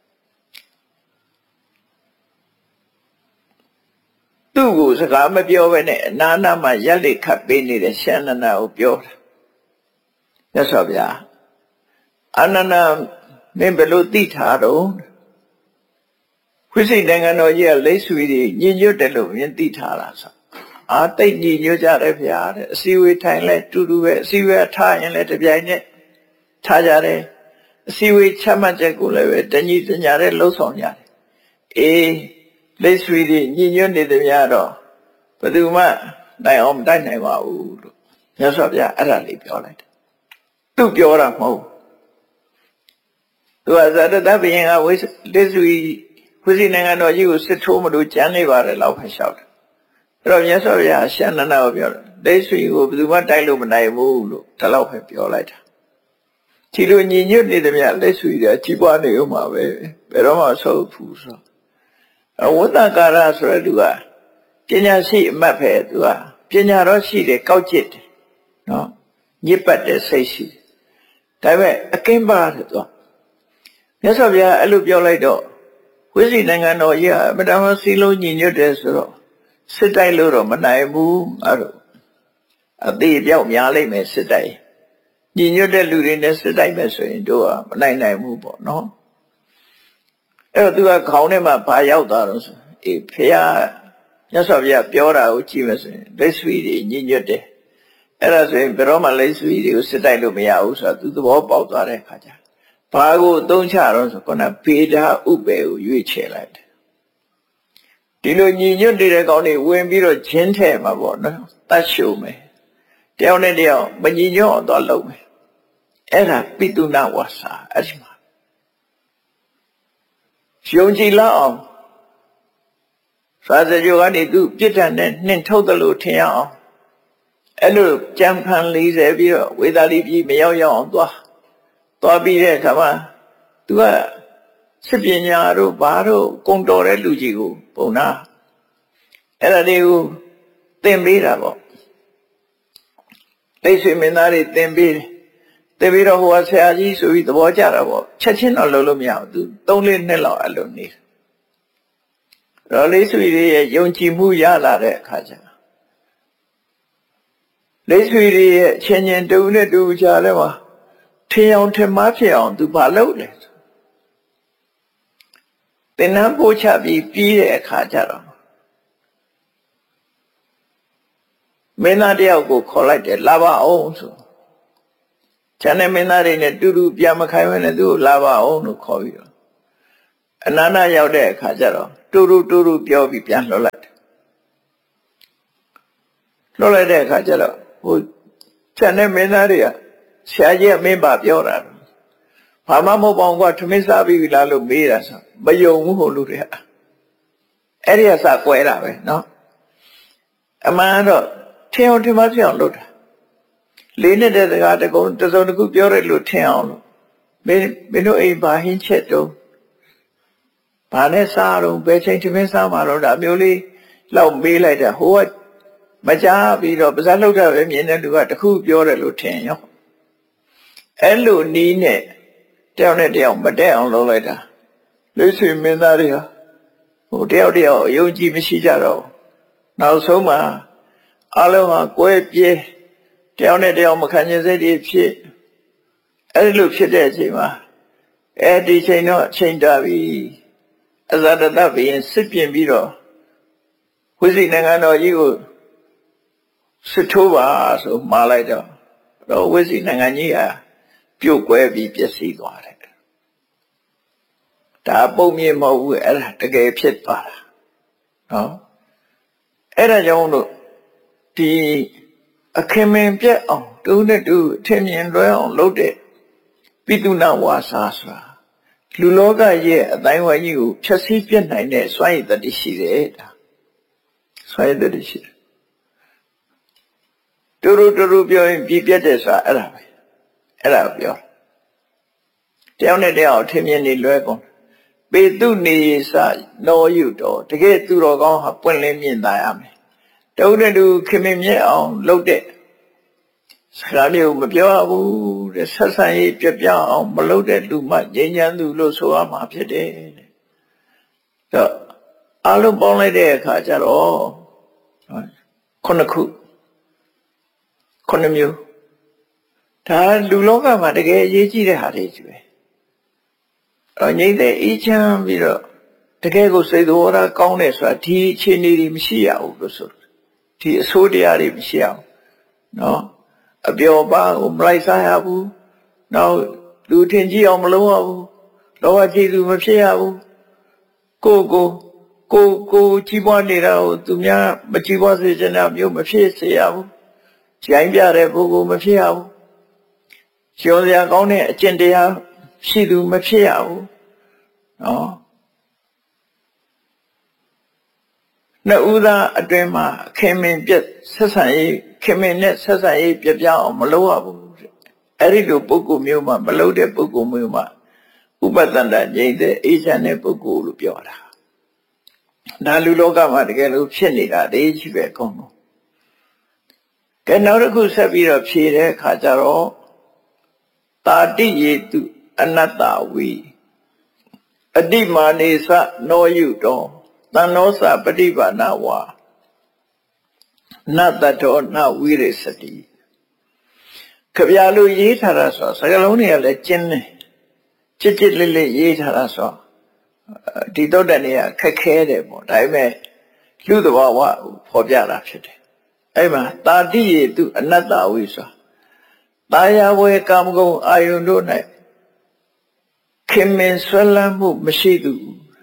သူ့ကိုစကားမပြောဘဲနဲ့အနာနာမှာရက်လက်ခတ်ပေးနေတဲ့ရှန္ဒနာကိုပြောတာမြတ်စွာဘုရားအာနန္ဒမင်းဘယ်လိုသိထားတော့ဝိစိတ်နိုင်ငံတော်ကြီးကလိပ်ဆွေတွေညင်ညွတ်တယ်လို့မြင်သိထားတာဆိုအာတိတ်ညင်ညွတ်ကြတယ်ဗျာတဲ့အစည်းအဝေးထိုင်လဲတူတူပဲအစည်းအဝေးထားရင်လည်းတပြိုင်နက်ထားကြတယ်အစည်းအဝေးချမှတ်ချက်ကိုလည်းပဲတညီတညာတဲ့လှုပ်ဆောင်ကြတယ်အေးလိပ်ဆွေတွေညင်ညွတ်နေတယ်များတော့ဘယ်သူမှနိုင်အောင်မတိုက်နိုင်ပါဘူးလို့မြတ်စွာဘုရားအဲ့ဒါလေးပြောလိုက်တယ်သူပြောတာမဟုတ်သူကဇာတတဘုရင်ကဝိလိပ်ဆွေဝိစိနိုင်ငံတော်ကြီးကိုစစ်ထိုးမလို့ကြမ်းနေပါတယ်လောက်ဖက်လျှောက်တယ်အဲ့တော့မြတ်စွာဘုရားရှန္ဒနာကိုပြောတယ်လိပ်ဆွေကိုဘယ်သူမှတိုက်လို့မနိုင်ဘူးလို့ဒါလောက်ပဲပြောလိုက်တာဒီလိုညီညွတ်နေတယ်မြတ်လိပ်ဆွေတွေကြီးပွားနေဦးမှာပဲဘယ်တော့မှဆောက်ဘူးဆိုတော့ဝတ္တကာရဆိုတဲ့သူကပညာရှိအမတ်ပဲသူကပညာတော့ရှိတယ်ကောက်ကျစ်တယ်နော်ညစ်ပတ်တဲ့စိတ်ရှိတယ်ဒါပေမဲ့အကင်းပါတယ်သူကမြတ်စွာဘုရားအဲ့လိုပြောလိုက်တော့ဝိစိနိုင်ငံတော်ကြီးအမတမစီလုံးညီညွတ်တယ်ဆိုတော့စစ်တိုက်လို့တော့မနိုင်ဘူးအဲ့လိုအသေးအပြောက်များလိမ့်မယ်စစ်တိုက်ညီညွတ်တဲ့လူတွေနဲ့စစ်တိုက်မယ်ဆိုရင်တို့ကမနိုင်နိုင်ဘူးပေါ့နော်အဲ့တော့သူကခေါင်းထဲမှာဘာရောက်သွားတော့ဆိုအေးဖះမြတ်စွာဘုရားပြောတာကိုကြည့်မယ်ဆိုရင်လိပ်ဆွေတွေညီညွတ်တယ်အဲ့ဒါဆိုရင်ဘယ်တော့မှလိပ်ဆွေတွေကိုစစ်တိုက်လို့မရဘူးဆိုတာသူသဘောပေါက်သွားတဲ့အခါကျဘာကိုအသုံးချတော့ဆိုခုနဗေဒဥပေကိုရွေးချယ်လိုက်တယ်ဒီလိုညီညွတ်နေတဲ့ကောင်းတွေဝင်ပြီးတော့ဂျင်းထဲမှာပေါ့နော်တတ်ရှုံမယ်တယောက်နဲ့တယောက်မညီညွတ်အောင်တော့လုပ်မယ်အဲ့ဒါပိတုနာဝါစာအဲ့ဒီမှာယုံကြည်လောက်အောင်သာသကြိုကနေသူပြစ်ဒဏ်နဲ့နှင်ထုတ်တယ်လို့ထင်ရအောင်အဲ့လိုကြံဖန်လေးစေပြီးတော့ဝေသာလိပြည်မရောက်ရောက်အောင်သွားသွားပြီးတဲ့အခါမှာသူကစစ်ပညာတို့ဘာတို့ကုံတော်တဲ့လူကြီးကိုပုံနာအဲ့ဒါတွေကိုသင်ပေးတာပေါ့လိပ်ဆွေမင်းသားတွေသင်ပေးတယ်သင်ပြီးတော့ဟိုကဆရာကြီးဆိုပြီးသဘောကျတာပေါ့ချက်ချင်းတော့လုံးလို့မရဘူးသူသုံးလေးနှစ်လောက်အဲ့လိုနေတော့လိပ်ဆွေတွေရဲ့ယုံကြည်မှုရလာတဲ့အခါကျလိပ်ဆွေတွေရဲ့အချင်းချင်းတူနဲ့တူကြတယ်မှာထင်အောင်ထင်မှားဖြစ်အောင်သူဘာလုပ်လဲသင်္นานပို့ချပြီးပြီးတဲ့အခါကျတော့မင်းသားတယောက်ကိုခေါ်လိုက်တယ်လာပါအောင်ဆိုကျန်တဲ့မင်းသားတွေနဲ့တူတူပြန်မခိုင်းဘဲနဲ့သူ့ကိုလာပါအောင်လို့ခေါ်ပြီးတော့အနန္တရောက်တဲ့အခါကျတော့တူတူတူတူပြောပြီးပြန်လှုပ်လိုက်တယ်လှုပ်လိုက်တဲ့အခါကျတော့ဟိုကျန်တဲ့မင်းသားတွေကဆရာကြီးကမင်းပါပြောတာဘာမှမဟုတ်ပါဘူးကွာထမင်းစားပြီးလားလို့မေးတာဆိုမယုံဘူးဟိုလူတွေကအဲ့ဒီကစကွဲတာပဲနော်အမှန်တော့ထင်အောင်ထင်မှဖြစ်အောင်လုပ်တာလေးနဲ့တဲ့စကားတကုံတစုံတစ်ခုပြောရလို့ထင်အောင်လို့မင်းမင်းတို့အိမ်ဘာဟင်းချက်တော့ဘာနဲ့စားတော့ဘယ်ချိန်ထမင်းစားမှာတော့ဒါမျိုးလေးလောက်မေးလိုက်တာဟိုကမကြားပြီးတော့ပါဇက်လှုပ်တာပဲမြင်တဲ့လူကတခုပြောတယ်လို့ထင်ရောအဲ့လိုနီးနဲ့တယောက်နဲ့တယောက်မတက်အောင်လုပ်လိုက်တာလိပ်ဆွေမင်းသားတွေဟာဟိုတယောက်တယောက်အယုံကြည်မရှိကြတော့နောက်ဆုံးမှာအလုံးဟာကွဲပြဲတယောက်နဲ့တယောက်မခံချင်စိတ်တွေဖြစ်အဲ့လိုဖြစ်တဲ့အချိန်မှာအဲ့ဒီချိန်တော့အချိန်တာပြီအဇာတတဘုရင်စစ်ပြင်ပြီးတော့ဝိစိနိုင်ငံတော်ကြီးကိုစစ်ထိုးပါဆိုမှားလိုက်တော့တော့ဝိစိနိုင်ငံကြီးဟာပြုတ်ကွဲပြီးပျက်စီးသွားတယ်ဒါပုံမြင်မဟုတ်ဘူးအဲ့ဒါတကယ်ဖြစ်သွားတာနော်အဲ့ဒါကြောင့်လို့ဒီအခင်မင်ပြက်အောင်တူနဲ့တူအထင်မြင်လွဲအောင်လုပ်တဲ့ပိတုနာဝါစာဆိုတာလူလောကရဲ့အတိုင်းဝိုင်းကြီးကိုဖြည့်ဆည်းပြတ်နိုင်တဲ့စွမ်းရည်တတိရှိတယ်ဒါစွမ်းရည်တတိရှိတယ်တူတူတူတူပြောရင်ပြပြတ်တယ်ဆိုတာအဲ့ဒါပဲအဲ့ဒါပြောတယောက်နဲ့တယောက်အထင်မြင်နေလွဲကုန်ပေတုနေစနောယုတော်တကယ်သူတော်ကောင်းဟာပွင့်လင်းမြင်သာရမယ်တုံးနဲ့တူခင်မင်မြဲအောင်လုပ်တဲ့စကားမျိုးမပြောဘူးတဲ့ဆက်ဆံရေးပြပြအောင်မလုပ်တဲ့လူမှငြိမ်းချမ်းသူလို့ဆိုရမှာဖြစ်တယ်တဲ့တော့အလုံးပေါင်းလိုက်တဲ့အခါကျတော့ခုနှစ်ခုခုနှစ်မျိုးဒါလူလောကမှာတကယ်အရေးကြီးတဲ့ဟာတွေကြီးပဲအော်ငြိမ့်တဲ့အေးချမ်းပြီးတော့တကယ်ကိုစိတ်တော်ရကောင်းတယ်ဆိုတာဒီအခြေအနေတွေမရှိရဘူးလို့ဆိုဒီအဆိုးတရားတွေမရှိအောင်နော်အပျော်ပါကိုမလိုက်စားရဘူးနောက်လူထင်ကြီးအောင်မလုပ်ရဘူးလောဘကြီးသူမဖြစ်ရဘူးကိုကိုကိုကိုကြီးပွားနေတာကိုသူများမကြီးပွားစေချင်တာမျိုးမဖြစ်စေရဘူးရိုင်းပြတဲ့ပုဂ္ဂိုလ်မဖြစ်ရဘူးကျော်စရာကောင်းတဲ့အကျင့်တရားရှိသူမဖြစ်ရဘူးနော်နှစ်ဦးသားအတွင်းမှာခင်မင်ပြက်ဆက်ဆံရေးခင်မင်နဲ့ဆက်ဆံရေးပြပြအောင်မလုပ်ရဘူးအဲ့ဒီလိုပုဂ္ဂိုလ်မျိုးမှာမလုပ်တဲ့ပုဂ္ဂိုလ်မျိုးမှာဥပတန္တငြိမ့်တဲ့အေးချမ်းတဲ့ပုဂ္ဂိုလ်လို့ပြောတာဒါလူလောကမှာတကယ်လို့ဖြစ်နေတာတည်းကြီးပဲအကုန်လုံးကဲနောက်တစ်ခုဆက်ပြီးတော့ဖြေတဲ့အခါကျတော့တာတိယေတုအနတ္တဝိအတိမာနေသနောယုတောသံနောသပฏิပါဏဝါနတ္တတောနဝိရိစတိခဗျာလို့ရေးထားတာဆိုစကားလုံးတွေကလည်းကျင်းတယ်ချစ်ချစ်လေးလေးရေးထားတာဆိုဒီတော့တဲ့နေရာခက်ခဲတယ်ပေါ့ဒါပေမဲ့လူသဘာဝဖော်ပြတာဖြစ်တယ်အဲ့မှာတာတိယေတုအနတ္တဝိဆိုတာယာဝေကာမဂုဏ်အာယုန်တို့၌ခင်မင်ဆွဲလန်းမှုမရှိသူ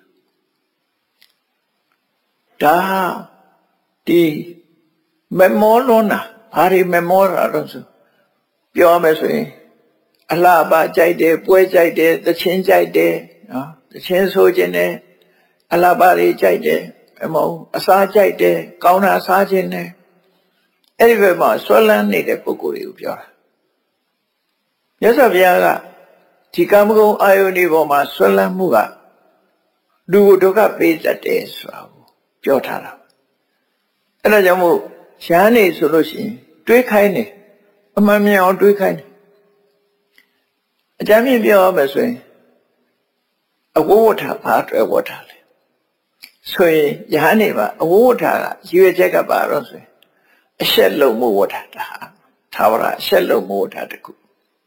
ဒါဒီမမောလွန်းတာဘာတွေမမောတာတော့ဆိုပြောမယ်ဆိုရင်အလှပကြိုက်တယ်ပွဲကြိုက်တယ်သချင်းကြိုက်တယ်နော်သချင်းဆိုခြင်းနဲ့အလှပတွေကြိုက်တယ်အမဟုတ်အစားကြိုက်တယ်ကောင်းတာစားခြင်းနဲ့အဲ့ဒီဘက်မှာဆွဲလန်းနေတဲ့ပုဂ္ဂိုလ်တွေကိုပြောတာမြတ်စွာဘုရားကဒီကာမဂုဏ်အာယုန်ဒီပေါ်မှာဆွဲလန်းမှုကလူကိုဒုက္ခပေးတတ်တယ်ဆိုတာကိုပြောထားတာအဲ့ဒါကြောင့်မို့ရဟန်းနေဆိုလို့ရှိရင်တွေးခိုင်းတယ်အမှန်မြင်အောင်တွေးခိုင်းတယ်အကြမ်းမြင်ပြောရမယ်ဆိုရင်အဝိဝဋ္ဌဘာအတွက်ဝဋ္ဌလဲဆိုရင်ယဟန်နေပါအဝိဝဋ္ဌကရွေချက်ကပါတော့ဆိုရင်အရှက်လုံးမှုဝဋ္ဌတာသာဝရအရှက်လုံးမှုဝဋ္ဌတခု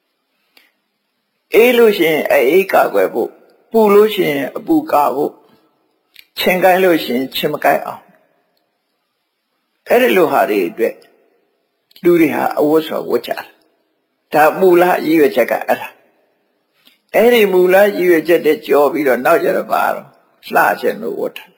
အေးလို့ရှိရင်အေးကာကွယ်ဖို့ပူလို့ရှိရင်အပူကာဖို့ချင်ကိုင်းလို့ရှိရင်ချင်မကိုင်းအောင်အဲ့ဒီလိုဟာတွေအတွက်လူတွေဟာအဝတ်ဆိုဝတ်ကြတယ်ဒါမူလရည်ရွယ်ချက်ကအဲ့ဒါအဲ့ဒီမူလရည်ရွယ်ချက်တဲ့ကြောပြီးတော့နောက်ကျတော့ပါတော့လှခြင်းလို့ဝတ်တာ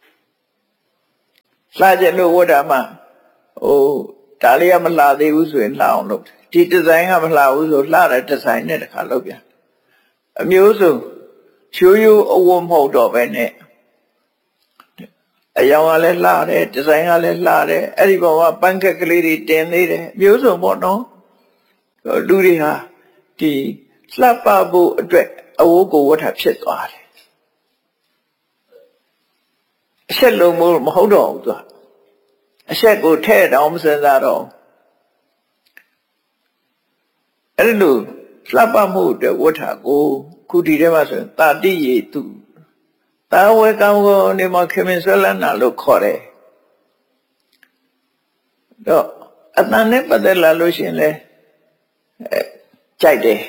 လှခြင်းလို့ဝတ်တာမှဟိုဒါလေးကမလှသေးဘူးဆိုရင်လှအောင်လုပ်တယ်ဒီဒီဇိုင်းကမလှဘူးဆိုလှတဲ့ဒီဇိုင်းနဲ့တခါလုပ်ပြန်အမျိုးစုံရိုးရိုးအဝတ်မဟုတ်တော့ပဲနဲ့အယောင်ကလည်းလှတယ်ဒီဇိုင်းကလည်းလှတယ်အဲ့ဒီပေါ်မှာပန်းခက်ကလေးတွေတင်သေးတယ်မျိုးစုံပေါ့နော်လူတွေဟာဒီလှပဖို့အတွက်အဝတ်ကိုဝတ်တာဖြစ်သွားတယ်အဆက်လုံးမဟုတ်တော့ဘူးသူအဆက်ကိုထဲ့တောင်မစင်စားတော့အဲ့ဒီလိုလှပမှုအတွက်ဝတ်တာကိုခုဒီထဲမှာဆိုရင်တာတိယေတုတာဝေကောင်းကိုနေမှာခင်မင်ဆွဲလန်းတာလို့ခေါ်တယ်တော့အတန်နဲ့ပတ်သက်လာလို့ရှိရင်လေကြိုက်တယ်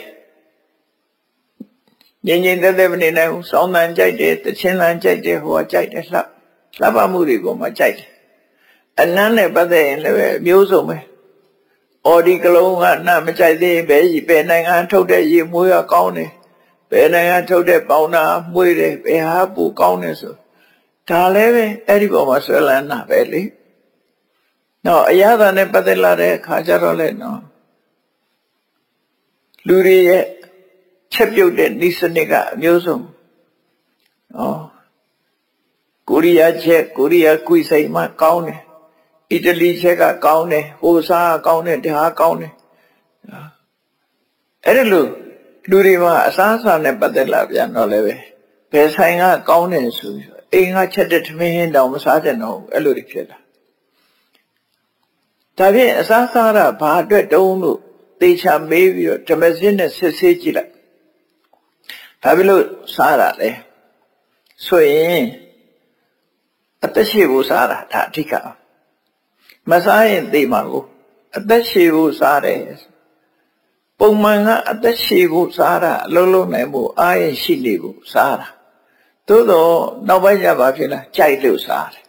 ငြိမ်ငြိမ်သက်သက်မနေနိုင်ဘူးစောင်းတန်ကြိုက်တယ်တချင်းတန်ကြိုက်တယ်ဟိုကကြိုက်တယ်လှလှပမှုတွေပေါ်မှာကြိုက်တယ်အနမ်းနဲ့ပတ်သက်ရင်လည်းမျိုးစုံပဲအော်ဒီကလုံးကနတ်မကြိုက်သေးဘဲဘယ်နိုင်ငံထုတ်တဲ့ရေမွေးကကောင်းတယ်ဘယ်နိုင်ငံထုတ်တဲ့ပေါင်နာမွေးတယ်ဘယ်ဟာပူကောင်းတယ်ဆိုဒါလည်းပဲအဲ့ဒီပေါ်မှာဆွဲလန်းတာပဲလေနော်အရသာနဲ့ပတ်သက်လာတဲ့အခါကျတော့လေနော်လူတွေရဲ့ချက်ပြုတ်တဲ့ဤစနစ်ကအမျိုးစုံနော်ကိုရီးယားချက်ကိုရီးယားကွီစိန်မှကောင်းတယ်အီတလီချက်ကကောင်းတယ်ဟိုစားကောင်းတယ်ဒါကောင်းတယ်အဲ့ဒါလို့လူတွေမှာအစားအစာနဲ့ပတ်သက်လာပြန်တော့လည်းပဲဘယ်ဆိုင်ကကောင်းတယ်ဆိုပြီးအိမ်ကချက်တဲ့ထမင်းဟင်းတောင်မစားကြတော့ဘူးအဲ့လိုတွေဖြစ်လာဒါဖြင့်အစားစားတာဘာအတွက်တုံးလို့သေချာမေးပြီးတော့ဓမ္မစစ်နဲ့စစ်ဆေးကြည့်လိုက်ဘာဖြစ်လို့စားတာလဲဆိုရင်အသက်ရှည်ဖို့စားတာဒါအဓိကမစားရင်သေမှာကိုအသက်ရှည်ဖို့စားတယ်ပုံမှန်ကအသက်ရှည်ဖို့စားတာအလုံးလုံးနိုင်ဖို့အားရရှိနေဖို့စားတာသို့တော့နောက်ပိုင်းကျပါဖြစ်လားကြိုက်လို့စားတယ်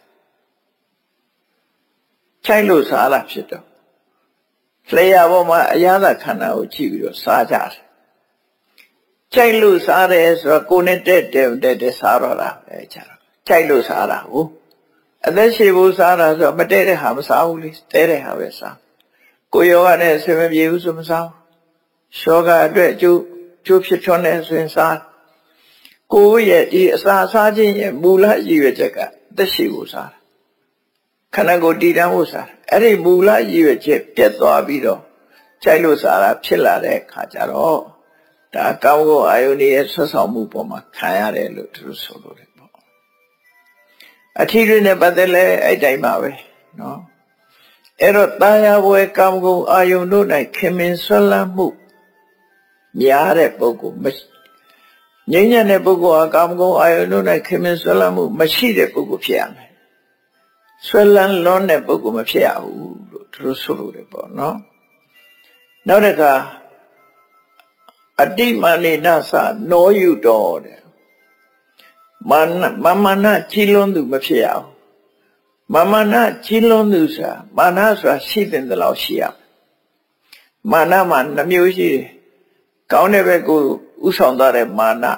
ကြိုက်လို့စားတာဖြစ်တော့လျှာပေါ်မှာအရသာခန္ဓာကိုကြည့်ပြီးတော့စားကြတယ်ကြိုက်လို့စားတယ်ဆိုတော့ကိုယ်နဲ့တက်တက်တက်တက်စားတော့တာပဲကြတော့ကြိုက်လို့စားတာဟုတ်အသက်ရှည်ဖို့စားတာဆိုတော့မတည့်တဲ့ဟာမစားဘူးလေတဲတဲ့ဟာပဲစားကိုယ်ရောကနဲ့ဆွေမပြေဘူးဆိုမစားဘူးရှောကအတွက်အကျိုးကျိုးဖြစ်ထွန်းတဲ့ဆိုရင်စားကိုယ်ရဲ့ဒီအစာစားခြင်းရဲ့မူလရည်ရွယ်ချက်ကသက်ရှိဖို့စားတာခန္ဓာကိုယ်တည်တံ့ဖို့စားအဲ့ဒီမူလရည်ရွယ်ချက်ပြတ်သွားပြီးတော့ကြိုက်လို့စားတာဖြစ်လာတဲ့အခါကျတော့ဒါကောင်းကောအာယုန်ရဲ့ဆွဆောင်မှုပေါ်မှာခံရတယ်လို့သူတို့ဆိုလို့တယ်ပေါ့အထီးတွေနဲ့ပတ်သက်လဲအဲ့တိုင်းပါပဲနော်အဲ့တော့တာယာဘွယ်ကာမဂုဏ်အာယုန်တို့၌ခင်မင်ဆွလန်းမှုများတဲ့ပုဂ္ဂိုလ်ငြိမ်းချမ်းတဲ့ပုဂ္ဂိုလ်ဟာကာမဂုဏ်အာယုန်တို့၌ခင်မင်ဆွလန်းမှုမရှိတဲ့ပုဂ္ဂိုလ်ဖြစ်ရမယ်ဆွလန်းလွန်းတဲ့ပုဂ္ဂိုလ်မဖြစ်ရဘူးလို့သူတို့ဆိုလို့တယ်ပေါ့နော်နောက်တစ်ခါအတိမာနိနသနောယုတော်တဲ့မာနမမနာကြီးလွန်းသူမဖြစ်ရဘူးမမနာကြီးလွန်းသူဆိုတာမာနဆိုတာရှိတဲ့လောက်ရှိရမာနမှာနှမျိုးရှိတယ်ကောင်းတဲ့ဘက်ကိုဥဆောင်သွားတဲ့မာန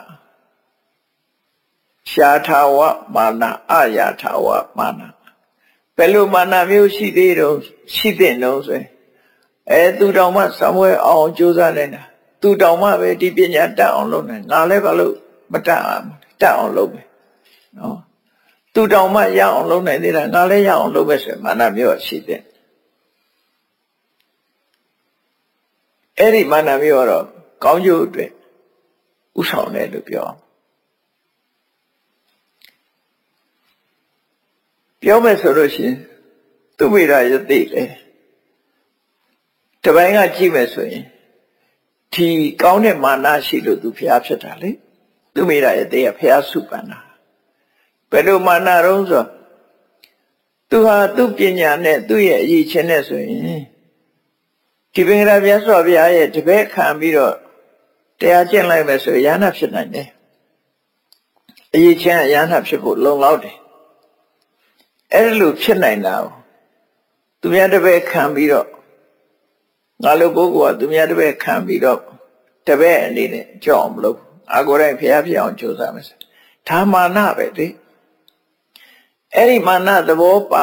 ရှားထာဝမာနအာယာထာဝမာနဘယ်လိုမာနမျိုးရှိသေးတော့ရှိတဲ့နှုံးဆိုရင်အဲသူတောင်မှစံပွဲအောင်ကြိုးစားနေတာသူတောင်မှပဲဒီပညာတတ်အောင်လုပ်နေငါလည်းဘာလို့မတတ်အောင်တတ်အောင်လုပ်မယ်နော်သူတောင်မှရအောင်လုပ်နိုင်သေးတာငါလည်းရအောင်လုပ်မယ်ဆိုရင်မာနမျိုးရှိတဲ့အဲ့ဒီမာနမျိုးတော့ကောင်းကျိုးအတွက်ဥဆောင်တယ်လို့ပြောပြောမယ်ဆိုလို့ရှိရင်သူဝိရယတိလေတပိုင်းကကြည့်မယ်ဆိုရင်ဒီကောင်းတဲ့မာနရှိလို့သူဖျားဖြစ်တာလေသူဝိရယတိကဖျားစုပန်တာဘယ်လိုမာနတုံးဆိုသူဟာသူ့ပညာနဲ့သူ့ရဲ့အရေးချင်းနဲ့ဆိုရင်ဒီပင်ကရာမြတ်စွာဘုရားရဲ့တပည့်ခံပြီးတော့တရားကျင့်လိုက်မယ်ဆိုရဟနာဖြစ်နိုင်တယ်အရေးချင်းရဟနာဖြစ်ဖို့လုံလောက်တယ်အဲ့လိုဖြစ်နိုင်တာကိုသူများတပည့်ခံပြီးတော့ငါလိုပုဂ္ဂိုလ်ကသူများတပည့်ခံပြီးတော့တပည့်အနေနဲ့ကြောက်အောင်မလုပ်အာကိုယ်တိုင်ဖျားပြအောင်ကြိုးစားမယ်ဒါမာနပဲလေအဲ့ဒီမာနသဘောပါ